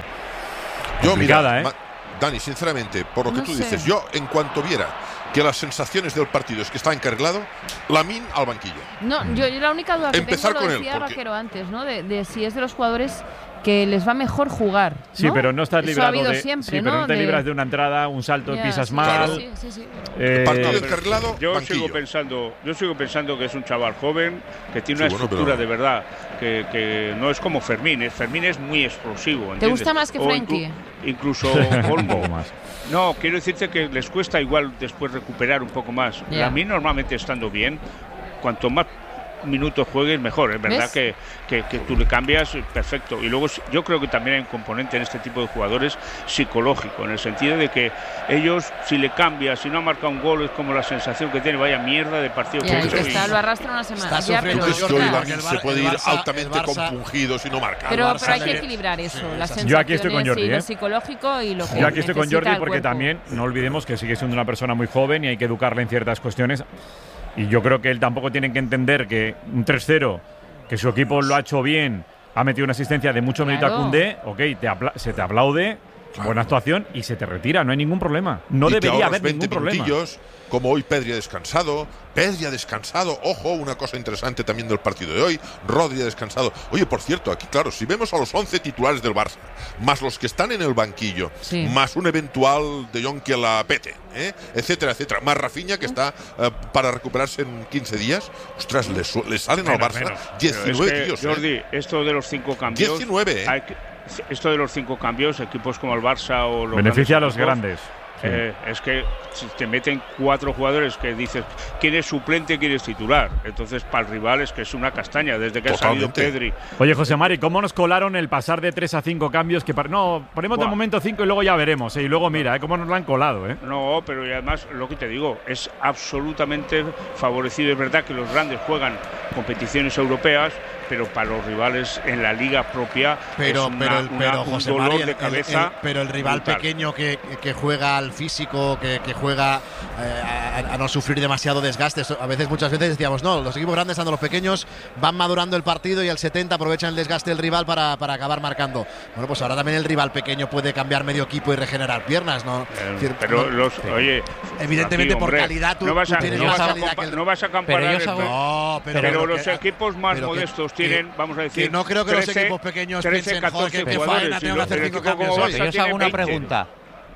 Yo, complicada, mira, ¿eh? Ma- Dani, sinceramente, por lo que No tú sé. dices, yo en cuanto viera que las sensaciones del partido es que está encarrilado, Lamine al banquillo. No, yo, yo la única duda que Empezar tengo, con lo él, decía porque- Vaquero antes, ¿no? De, de si es de los jugadores que les va mejor jugar. Sí, ¿no? pero no estás Eso ha librado habido de. siempre, sí, pero no te De- libras de una entrada, un salto, Ya, pisas sí, mal. sí, sí, sí. eh, Partido Pero encarrilado, yo banquillo. sigo pensando, yo sigo pensando que es un chaval joven que tiene Sí, una bueno, estructura pero- de verdad que, que no es como Fermín. es- Fermín es muy explosivo. ¿Te ¿entiendes? gusta más que O Frenkie? inclu- incluso un Olmo. poco más. No, quiero decirte que les cuesta igual después recuperar un poco más. Ya. A mí normalmente estando bien, cuanto más minutos juegues mejor. Es verdad ¿Ves? que, que, que tú le cambias, perfecto. Y luego yo creo que también hay un componente en este tipo de jugadores psicológico, en el sentido de que ellos, si le cambias, si no ha marcado un gol, es como la sensación que tiene, vaya mierda de partido Ya, que y he que hecho. está, y- lo arrastra una semana. Está Ya, sufriendo pero, Yo creo que Jordi, Lamine porque el se Bar- puede el ir Barça- altamente el Barça- compungido si no marca. pero, Barça pero hay que le- equilibrar eso, las sensaciones Yo aquí estoy con Jordi, y lo ¿eh? psicológico y lo que Yo aquí estoy con necesita Jordi el porque cuerpo. también no olvidemos que sigue siendo una persona muy joven y hay que educarle en ciertas cuestiones. Y yo creo que él tampoco tiene que entender que un tres cero, que su equipo lo ha hecho bien, ha metido una asistencia de mucho mérito a Claro. Koundé, ok, te apla- se te aplaude, buena actuación y se te retira, no hay ningún problema. No Y te debería ahorras haber veinte ningún problema. minutillos, como hoy Pedri ha descansado. Pedri ha descansado. Ojo, una cosa interesante también del partido de hoy. Rodri ha descansado. Oye, por cierto, aquí, claro, si vemos a los once titulares del Barça, más los que están en el banquillo, Sí. más un eventual De Jong que la pete, ¿eh? etcétera, etcétera, más Rafinha que está eh, para recuperarse en quince días, ostras, le, su- le salen al Menos, Barça menos. diecinueve Pero es que, tíos. ¿eh? Jordi, esto de los cinco cambios. diecinueve, ¿eh? hay que- esto de los cinco cambios, equipos como el Barça o los. Beneficia a los equipos, grandes. Sí. eh, es que si te meten cuatro jugadores que dices quién es suplente, quién es titular. Entonces, para el rival es que es una castaña desde que Totalmente. ha salido Pedri. Oye, José Mari, ¿cómo nos colaron el pasar de tres a cinco cambios? Que par- no, ponemos de Buah. momento cinco y luego ya veremos. ¿eh? Y luego mira, ¿eh? cómo nos lo han colado. ¿eh? No, pero y además, lo que te digo, es absolutamente favorecido. Es verdad que los grandes juegan competiciones europeas, pero para los rivales en la liga propia Pero, es una- pero, el- una- pero un José dolor Mari, el- de el- cabeza. el- pero el rival brutal. pequeño que, que juega al físico, que, que juega eh, a, a no sufrir demasiado desgaste. Eso, a veces, muchas veces decíamos, no, los equipos grandes, ando los pequeños, van madurando el partido y al setenta aprovechan el desgaste del rival para, para acabar marcando. Bueno, pues ahora también el rival pequeño puede cambiar medio equipo y regenerar piernas, ¿no? Eh, Es decir, pero no- los, oye, evidentemente aquí, por hombre, calidad tú, no vas tú a, tienes no más vas a calidad compa- que el- no vas a comparar. Pero yo el- os hago- No, pero, pero pero los que- equipos más pero que- modestos que- tienen, vamos a decir, que no creo que los trece, equipos pequeños trece, piensen, joder, catorce que- que jugadores, faena, y tengo que los- hacer el cinco equipo como cambios hoy. Barça Pero yo os tiene hago una veinte. pregunta.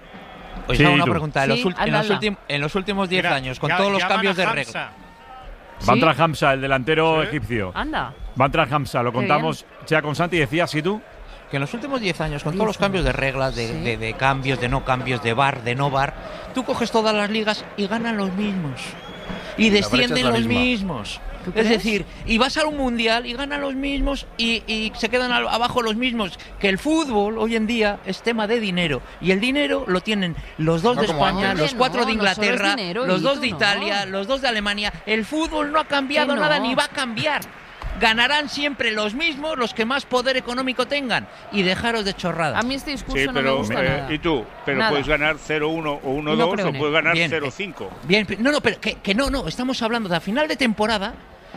Os Sí, hago una tú. pregunta. En, Sí, los, ult- en, hazla, los hazla. últim- en los últimos diez Mira, años, con ya- todos los llaman cambios a de Hamza. regla. Va a ¿Sí? entrar Hamza, el delantero Sí. egipcio. Anda. Va a entrar Hamza, lo Qué contamos ya con Santi. Decías, ¿y tú? Que en los últimos diez años, con todos los cambios de reglas, de, Sí. de- de cambios, de no cambios, de bar, de no bar, tú coges todas las ligas y ganan los mismos. Y brecha es descienden la los misma. mismos. ¿Tú Es crees? decir, y vas a un mundial y ganan los mismos y, y se quedan al- abajo los mismos. Que el fútbol hoy en día es tema de dinero. Y el dinero lo tienen los dos No de como España, antes. los cuatro No, de no solo es Inglaterra, dinero, los dos Hito, de no. Italia, los dos de Alemania. El fútbol no ha cambiado Que no. nada ni va a cambiar. Ganarán siempre los mismos, los que más poder económico tengan. Y dejaros de chorradas. A mí este discurso Sí, no me pero gusta eh, nada. ¿y tú? Pero Nada. puedes ganar cero uno o uno No dos creo o en él. puedes ganar Bien, cero eh, cinco. Bien, pe- no, no, pero que, que no, no, estamos hablando de a final de temporada.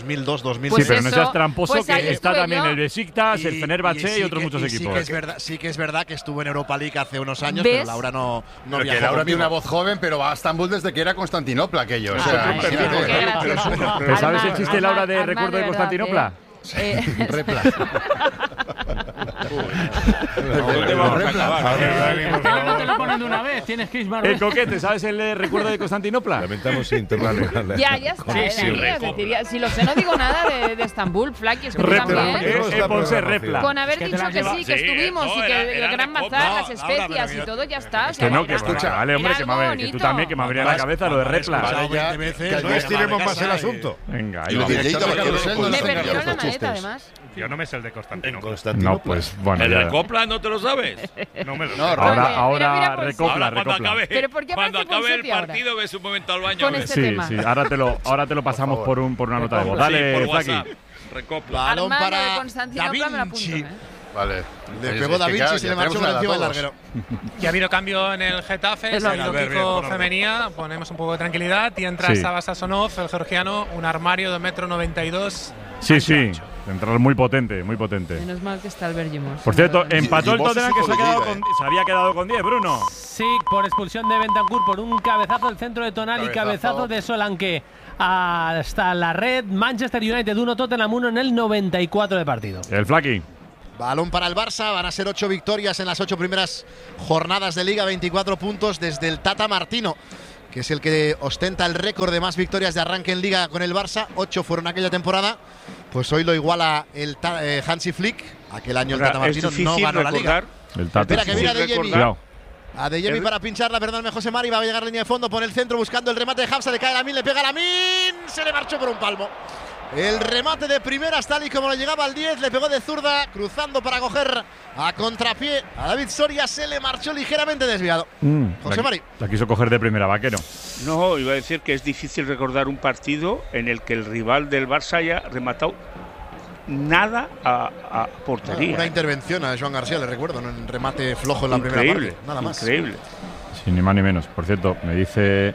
dos mil dos dos mil Pues tres. sí, pero no seas tramposo, Pues que ahí está estuve también yo. el Besiktas, el Y- Fenerbahce y, sí otros que- muchos y sí equipos. que es verdad, sí que es verdad que estuvo en Europa League hace unos años, ¿Ves? pero Laura no, no Pero viajó que Laura tiene conmigo. una voz joven, pero va a Estambul desde que era Constantinopla aquello. O Ah, sea, ay, imagínate. qué gracioso. ¿Pero sabes el chiste, Arma- Laura, de Arma recuerdo de verdad, Constantinopla? ¿eh? Eh, Repla. No te lo ponen de una vez, tienes que ir El coquete, ¿sabes el eh, recuerdo de Constantinopla? Lamentamos interrumpirle. Ya, ya está. Sí, eh, sí, Dani, repla. es decir, ya- si lo sé, no digo nada de, de Estambul, Flaky, es que tú Repla, también. eh, eh, Ponce, repla. Con haber Es que te dicho la has que llevado- sí, que Sí, estuvimos no, y era- que era el gran de bazar, copa. las especias y todo, ya está. Que no, que escucha, vale, hombre, que me, Era ha- algo que tú bonito. también, que me abría la cabeza lo de repla. Vale, ya, que no estiremos más el asunto. Venga, ahí Y va. el director de Carrusel no Me se perdió encarga la de los maleta, chistes. además. Yo no me sé el de Constantinopla. No, pues bueno, ¿El ya. recopla no te lo sabes? No me lo sé. Ahora, ahora mira, pues, recopla, Ahora, cuando recopla. acabe, Pero ¿por qué cuando aparece acabe el Ponseti ahora? partido, ves un momento al baño. Con a ver. este Sí, tema. sí, ahora te lo, ahora te lo pasamos por, un, por una nota de voz. Sí, Dale, por Flaki. WhatsApp. Recopla. Balón Armando de para Constantinopla me la apunto, Vinci. ¿eh? Vale. Le Es- pegó es Da que, Vinci claro, y se ya le marchó tenemos por encima del una de larguero. Ya ha habido cambio en el Getafe, Es se ha lo ido mismo. Kiko Femenía, ponemos un poco de tranquilidad y entra Sí. Saba Sasonov, el georgiano, un armario de metro noventa y dos. Sí, sí. Central muy potente, muy potente. Menos mal que está el Bergimos. Por cierto, empató el y vos Tottenham que hijo se, ha de quedado liga, con, se había quedado con diez, Bruno. Sí, por expulsión de Bentancur, por un cabezazo del centro de Tonali, Cabezazo. cabezazo de Solanke hasta la red. Manchester United uno, Tottenham uno en el noventa y cuatro de partido. El Flaki. Balón para el Barça, van a ser ocho victorias en las ocho primeras jornadas de Liga, veinticuatro puntos desde el Tata Martino, que es el que ostenta el récord de más victorias de arranque en Liga con el Barça. Ocho fueron aquella temporada, pues hoy lo iguala el Ta- eh, Hansi Flick. Aquel año el O sea, Tata es Martino no difícil ganó la Liga. recordar. El Tata. Espera, que viene Difícil Adeyemi. recordar. Cuidado. Adeyemi El- para pincharla, perdóname José Mari, va a llegar a línea de fondo, pone el centro buscando el remate de Hamza, le cae Lamin, le pega Lamin, se le marchó por un palmo. El remate de primeras, tal y como lo llegaba al diez, le pegó de zurda, cruzando para coger a contrapié a David Soria, se le marchó ligeramente desviado. Mm, José la, Mari. la quiso coger de primera, vaquero. No, iba a decir que es difícil recordar un partido en el que el rival del Barça haya rematado nada a, a portería. Una intervención a Joan García, le recuerdo, en un remate flojo en la primera Increíble, parte. Nada más. increíble. Sí, ni más ni menos. Por cierto, me dice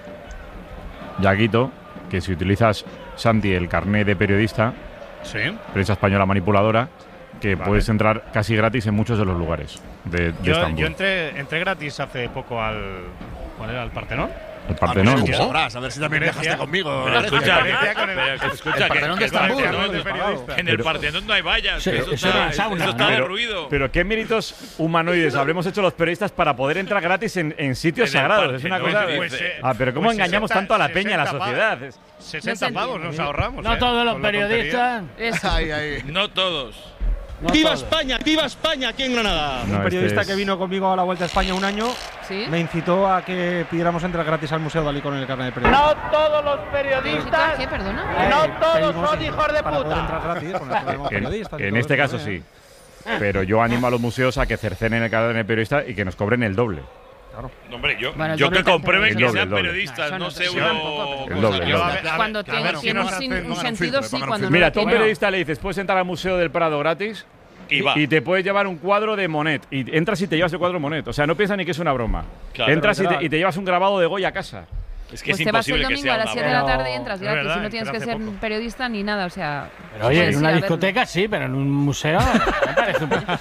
Yaguito que si utilizas, Santi, el carnet de periodista, Sí. prensa española manipuladora, que Vale. puedes entrar casi gratis en muchos de los lugares de, de Yo, Estambul. yo entré, entré gratis hace poco al. ¿Cuál era? ¿Al Partenón? El Partenón. ¿Cómo sabrás? A ver si también Venecia. viajaste conmigo. Pero escucha, Venecia con el- pero escucha el que, Partenón que de Estambul, no, ¿no? en el- Periodista. en el Pero- Partenón no hay vallas. Sí, que eso eso está, era un sauna, eso está ¿no? derruido. Pero qué méritos humanoides habremos hecho los periodistas para poder entrar gratis en, en sitios En el sagrados. Es una Partenón, cosa. pues, de- eh, ah, pero cómo pues engañamos sesenta tanto a la peña, a la sesenta sociedad. Es- sesenta No pavos nos ahorramos. No ¿eh? todos los Con la periodistas. Eso. Ahí, ahí. No todos. No ¡Viva todos. España! ¡Viva España! Aquí en Granada. no, Un periodista este que es- vino conmigo a la Vuelta a España un año ¿Sí? me incitó a que pidiéramos entrar gratis al Museo Dalí con el carnet de periodista. No todos los ¿Incitó a periodistas. qué, perdona? Eh, No todos pedimos son hijos de para poder entrar puta. gratis con el carnet de En, periodistas y en todo este eso, caso ¿eh? sí. Pero yo animo a los museos a que cercenen el carnet de periodista y que nos cobren el doble. No, hombre, yo, Bueno, el yo doble que comprueben tampoco. que El sean doble, el doble. periodistas, No, no eso sé no, uno. tampoco. El doble, el Yo, a doble. ver, a ver, Cuando a tiene, ver, tiene ¿quién un, nos sin- hace- un pongan un sentido, filtro, sí. pongan un Cuando Mira, no tú a un tiene- periodista le dices, puedes entrar al Museo del Prado gratis Y va. y te puedes llevar un cuadro de Monet. Y entras y te llevas el cuadro de Monet. O sea, no piensas ni que es una broma. Claro. Entras y te, Literal. y te llevas un grabado de Goya a casa. Es que Pues es te vas el imposible que domingo sea a las una siete de la broma. tarde y entras Es gratis. verdad, Y no tienes que entré ser hace poco. periodista ni nada, o sea. Pero oye, puedes en ir una a verlo. discoteca sí, pero en un museo me parece un poco.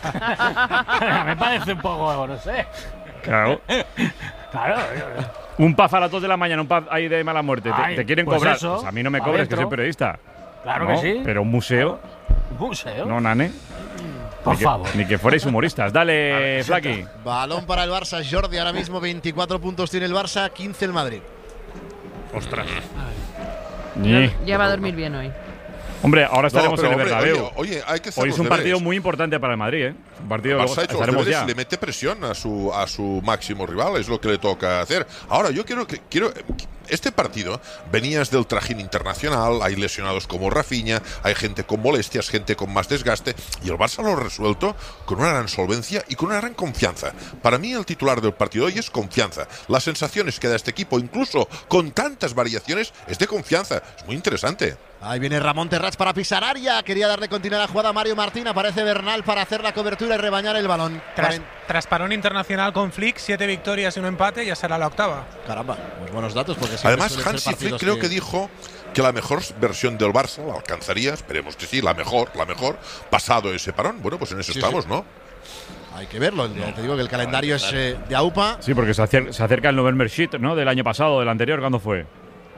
me parece un poco, no sé. Claro. Claro. Un pub a las dos de la mañana, un pub ahí de mala muerte. Te- Ay, te, quieren pues cobrar. eso, Pues a mí no me pa' cobres, que dentro. soy periodista. Claro No, que sí. Pero un museo, Un museo. no, nane. Por Ni que- favor. Ni que fuerais humoristas. Dale, Flaki. Balón para el Barça, Jordi. Ahora mismo veinticuatro puntos tiene el Barça, quince el Madrid. Ostras. Ni. Ya va a dormir bien hoy. Hombre, ahora estaremos No, pero, en el hombre, Bernabéu. Oye, oye, hay que hacer Hoy los es un deberes. partido muy importante para el Madrid, ¿eh? Un partido El luego Barça ha hecho los estaremos deberes ya. y le mete presión a su, a su máximo rival, es lo que le toca hacer. Ahora, yo quiero que quiero este partido, venías del trajín internacional, hay lesionados como Rafinha, hay gente con molestias, gente con más desgaste, y el Barça lo ha resuelto con una gran solvencia y con una gran confianza. Para mí el titular del partido hoy es confianza. Las sensaciones que da este equipo, incluso con tantas variaciones, es de confianza. Es muy interesante. Ahí viene Ramón Terrats para pisar área. Quería darle continuidad a la jugada a Mario Martín. Aparece Bernal para hacer la cobertura y rebañar el balón. Tras, tras parón internacional con Flick, siete victorias y un empate, ya será la octava. Caramba, pues buenos datos porque siempre Además, suelen ser Hansi Flick partidos creo que dijo que la mejor versión del Barça la alcanzaría, esperemos que sí, la mejor, la mejor, pasado ese parón. Bueno, pues en eso Sí, estamos, sí. ¿no? Hay que verlo. Ya te digo que el calendario es eh, de AUPA. Sí, porque se acer- se acerca el November Sheet, ¿no? Del año pasado, del anterior, ¿cuándo fue?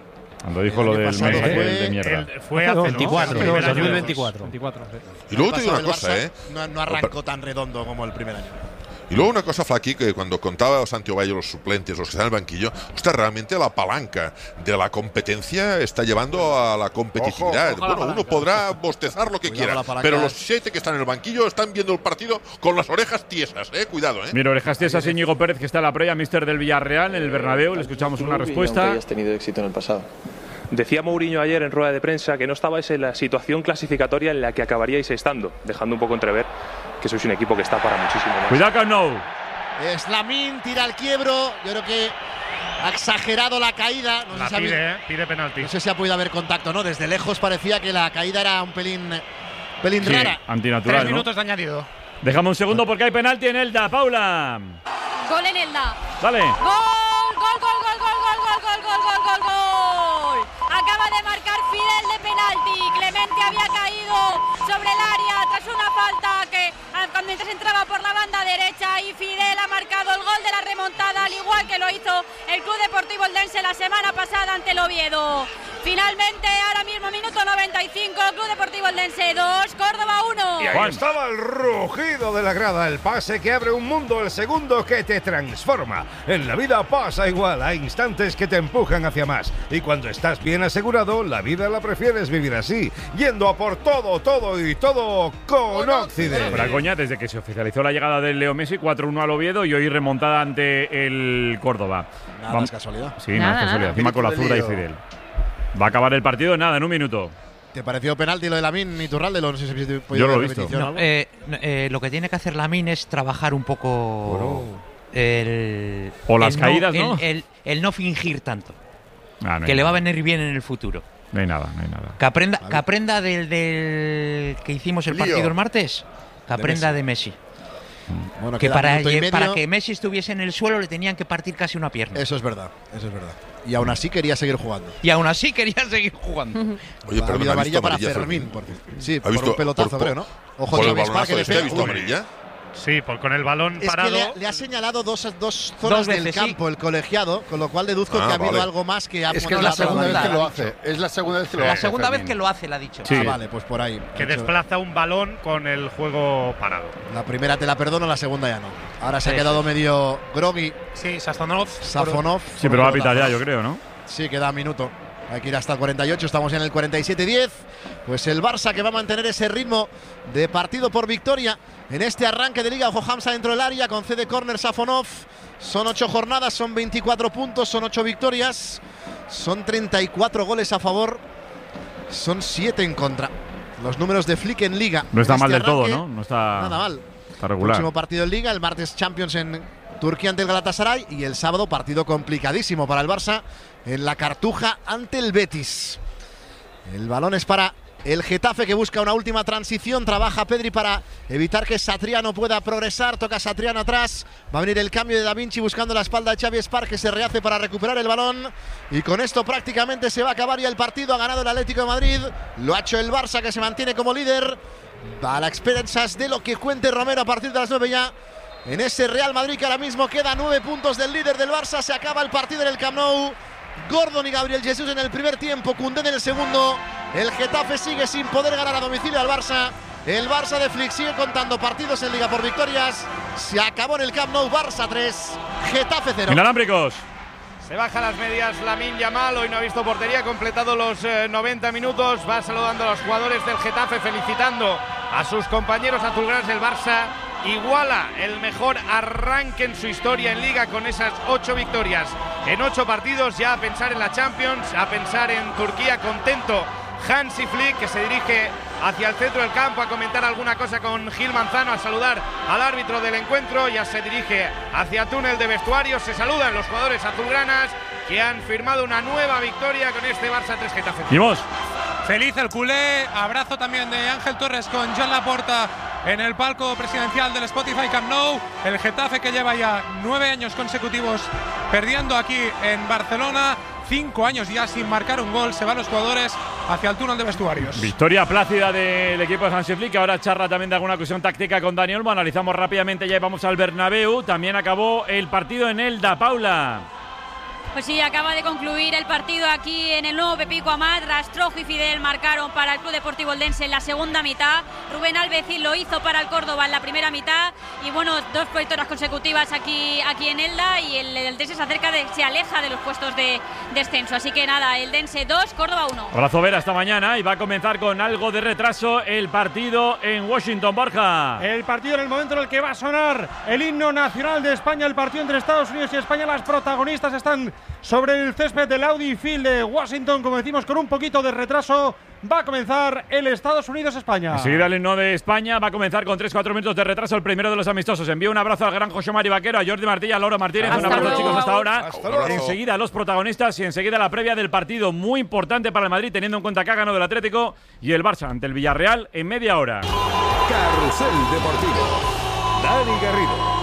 Cuando dijo lo del mes de, de mierda. El, fue hace veinticuatro, ¿no? dos mil veinticuatro. Y luego te digo una cosa, ¿eh? No, no arrancó tan redondo como el primer año. Y luego una cosa, Flaqui, que cuando contaba Santi Ovalle los suplentes, los que están en el banquillo, ostras, realmente la palanca de la competencia está llevando a la competitividad. Ojo, ojo bueno, uno podrá bostezar lo que Cuidado, quiera, pero los siete que están en el banquillo están viendo el partido con las orejas tiesas, ¿eh? Cuidado, ¿eh? Mira, orejas tiesas, Íñigo Pérez, que está en la previa, míster del Villarreal, en el Bernabéu. Le escuchamos una respuesta. Aunque hayas tenido éxito en el pasado. Decía Mourinho ayer en rueda de prensa que no estabais en la situación clasificatoria en la que acabaríais estando, dejando un poco entrever que sois un equipo que está para muchísimo más. Cuidado, Camp Nou. Es Lamine, tira el quiebro. Yo creo que ha exagerado la caída. No la sé si pide, ha, eh, pide penalti. No sé si ha podido haber contacto, ¿no? Desde lejos parecía que la caída era un pelín, pelín Sí, rara. antinatural, Tres ¿no? minutos de añadido. Dejamos un segundo porque hay penalti en Elda. Paula. Gol en Elda. Dale. Gol, gol, gol, gol, gol, gol, gol, gol, gol, gol, gol, gol. Acaba de marcar Fidel de penalti. Clemente había caído sobre el área tras una falta que cuando mientras entraba por la banda derecha y Fidel ha marcado el gol de la remontada, al igual que lo hizo el Club Deportivo Eldense la semana pasada ante el Oviedo. Finalmente, ahora mismo, minuto noventa y cinco, Club Deportivo Eldense dos, Córdoba uno. Y ahí estaba el rugido de la grada, el pase que abre un mundo, el segundo que te transforma. En la vida pasa igual, hay instantes que te empujan hacia más. Y cuando estás bien asegurado, la vida la prefieres vivir así, yendo a por todo, todo y todo con Occident. Para coña, desde que se oficializó la llegada del Leo Messi, cuatro uno al Oviedo y hoy remontada ante el Córdoba. Nada Vamos. más casualidad. Sí, Nada, nada, es casualidad. nada. Encima con la Espíritu zurda y del lío. Fidel. Va a acabar el partido en nada, en un minuto. ¿Te pareció penalti lo de Lamine y Turralde? No sé si habéis podido Yo lo he ver visto. repetición o No, algo. eh, no, eh, lo que tiene que hacer Lamine es trabajar un poco el, O las el caídas, ¿no? El, el- el no fingir tanto, Ah, no que hay le va a nada. venir bien en el futuro. No hay nada, no hay nada. Que aprenda, que aprenda del, del que hicimos el Lío. partido el martes, que aprenda de Messi. Bueno, Que queda para, minuto y lle- medio. para que Messi estuviese en el suelo le tenían que partir casi una pierna. Eso es verdad, eso es verdad. Y aún así quería seguir jugando. Y aún así quería seguir jugando. Oye, Ha pero habido no ha amarilla visto para amarilla Fermín. Fermín. Por, sí, ¿Ha por visto un pelotazo, por- creo, ¿no? Ojo por de el Javier Spa, balonazo que le este, pega. ¿ha visto Uy. amarilla? Sí, por, con el balón Es que parado. le, ha- le ha señalado dos, dos zonas Dos del veces, campo el colegiado, con lo cual deduzco Ah, que ha habido vale. algo más que ha Es que bueno, es la la segunda vez segunda. que lo hace. Es la segunda vez que lo La hace. segunda vez Fermín. que lo hace, la ha dicho. Sí. Ah, vale, pues por ahí. Que Ha hecho- desplaza un balón con el juego parado. La primera te la perdono, la segunda ya no. Ahora se ha Sí. quedado medio groggy Sí, Sazonov. Safonov. Sí, pero va a pitar ya, yo creo, ¿no? Sí, queda minuto. Hay que ir hasta el cuarenta y ocho, estamos en el cuarenta y siete diez. Pues el Barça que va a mantener ese ritmo de partido por victoria en este arranque de Liga. Ojo, Hamza dentro del área, concede córner Safonov. Son ocho jornadas, son veinticuatro puntos, son ocho victorias. Son treinta y cuatro goles a favor, son siete en contra. Los números de Flick en Liga. No está En mal este del todo, arranque, ¿no? No está. Nada mal. Está regular. Próximo partido en Liga, el martes Champions en Turquía ante el Galatasaray y el sábado partido complicadísimo para el Barça en la Cartuja ante el Betis. El balón es para el Getafe que busca una última transición, trabaja Pedri para evitar que Satriano pueda progresar, toca Satriano atrás, va a venir el cambio de Da Vinci buscando la espalda de Xavi Espar que se rehace para recuperar el balón y con esto prácticamente se va a acabar ya el partido, ha ganado el Atlético de Madrid, lo ha hecho el Barça que se mantiene como líder, a la expensas de lo que cuente Romero a partir de las nueve ya. En ese Real Madrid que ahora mismo queda nueve puntos del líder del Barça, se acaba el partido en el Camp Nou. Gordon y Gabriel Jesús en el primer tiempo, Koundé en el segundo. El Getafe sigue sin poder ganar a domicilio al Barça. El Barça de Flick sigue contando partidos en Liga por victorias. Se acabó en el Camp Nou, Barça tres, Getafe cero. Inalámbricos. Se baja las medias Lamine Yamal, hoy no ha visto portería, ha completado los eh, noventa minutos, va saludando a los jugadores del Getafe, felicitando a sus compañeros azulgranas del Barça, iguala el mejor arranque en su historia en Liga con esas ocho victorias en ocho partidos, ya a pensar en la Champions, a pensar en Turquía, contento Hansi Flick, que se dirige hacia el centro del campo a comentar alguna cosa con Gil Manzano, a saludar al árbitro del encuentro, ya se dirige hacia túnel de vestuarios, se saludan los jugadores azulgranas que han firmado una nueva victoria con este Barça tres Getafe. ¡Vamos! Feliz el culé, abrazo también de Ángel Torres con Joan Laporta en el palco presidencial del Spotify Camp Nou. El Getafe que lleva ya nueve años consecutivos perdiendo aquí en Barcelona, cinco años ya sin marcar un gol, se van los jugadores hacia el túnel de vestuarios. Victoria plácida del equipo de Hansi Flick, que ahora charla también de alguna cuestión táctica con Dani Olmo. Analizamos rápidamente, ya vamos al Bernabéu. También acabó el partido en Elda, Paula. Pues sí, acaba de concluir el partido aquí en el nuevo Pepico Amat. Rastrojo y Fidel marcaron para el Club Deportivo Eldense en la segunda mitad. Rubén Alvecín lo hizo para el Córdoba en la primera mitad. Y bueno, dos victorias consecutivas aquí, aquí en Elda. Y el Eldense se acerca, de, se aleja de los puestos de descenso. Así que nada, Eldense dos, Córdoba uno. Abrazo Vera esta mañana y va a comenzar con algo de retraso el partido en Washington, Borja. El partido en el momento en el que va a sonar el himno nacional de España, el partido entre Estados Unidos y España. Las protagonistas están sobre el césped del Audi Field de Washington, como decimos, con un poquito de retraso. Va a comenzar el Estados Unidos-España. Enseguida el himno de España va a comenzar con tres cuatro minutos de retraso, el primero de los amistosos. Envío un abrazo al gran José Mari Vaquero, a Jordi Martí, a Laura Martínez. Hasta un abrazo, luego. chicos, hasta ahora. Hasta luego. Enseguida los protagonistas y enseguida la previa del partido muy importante para el Madrid, teniendo en cuenta que ha ganado el Atlético y el Barça ante el Villarreal en media hora. Carrusel Deportivo. Dani Garrido.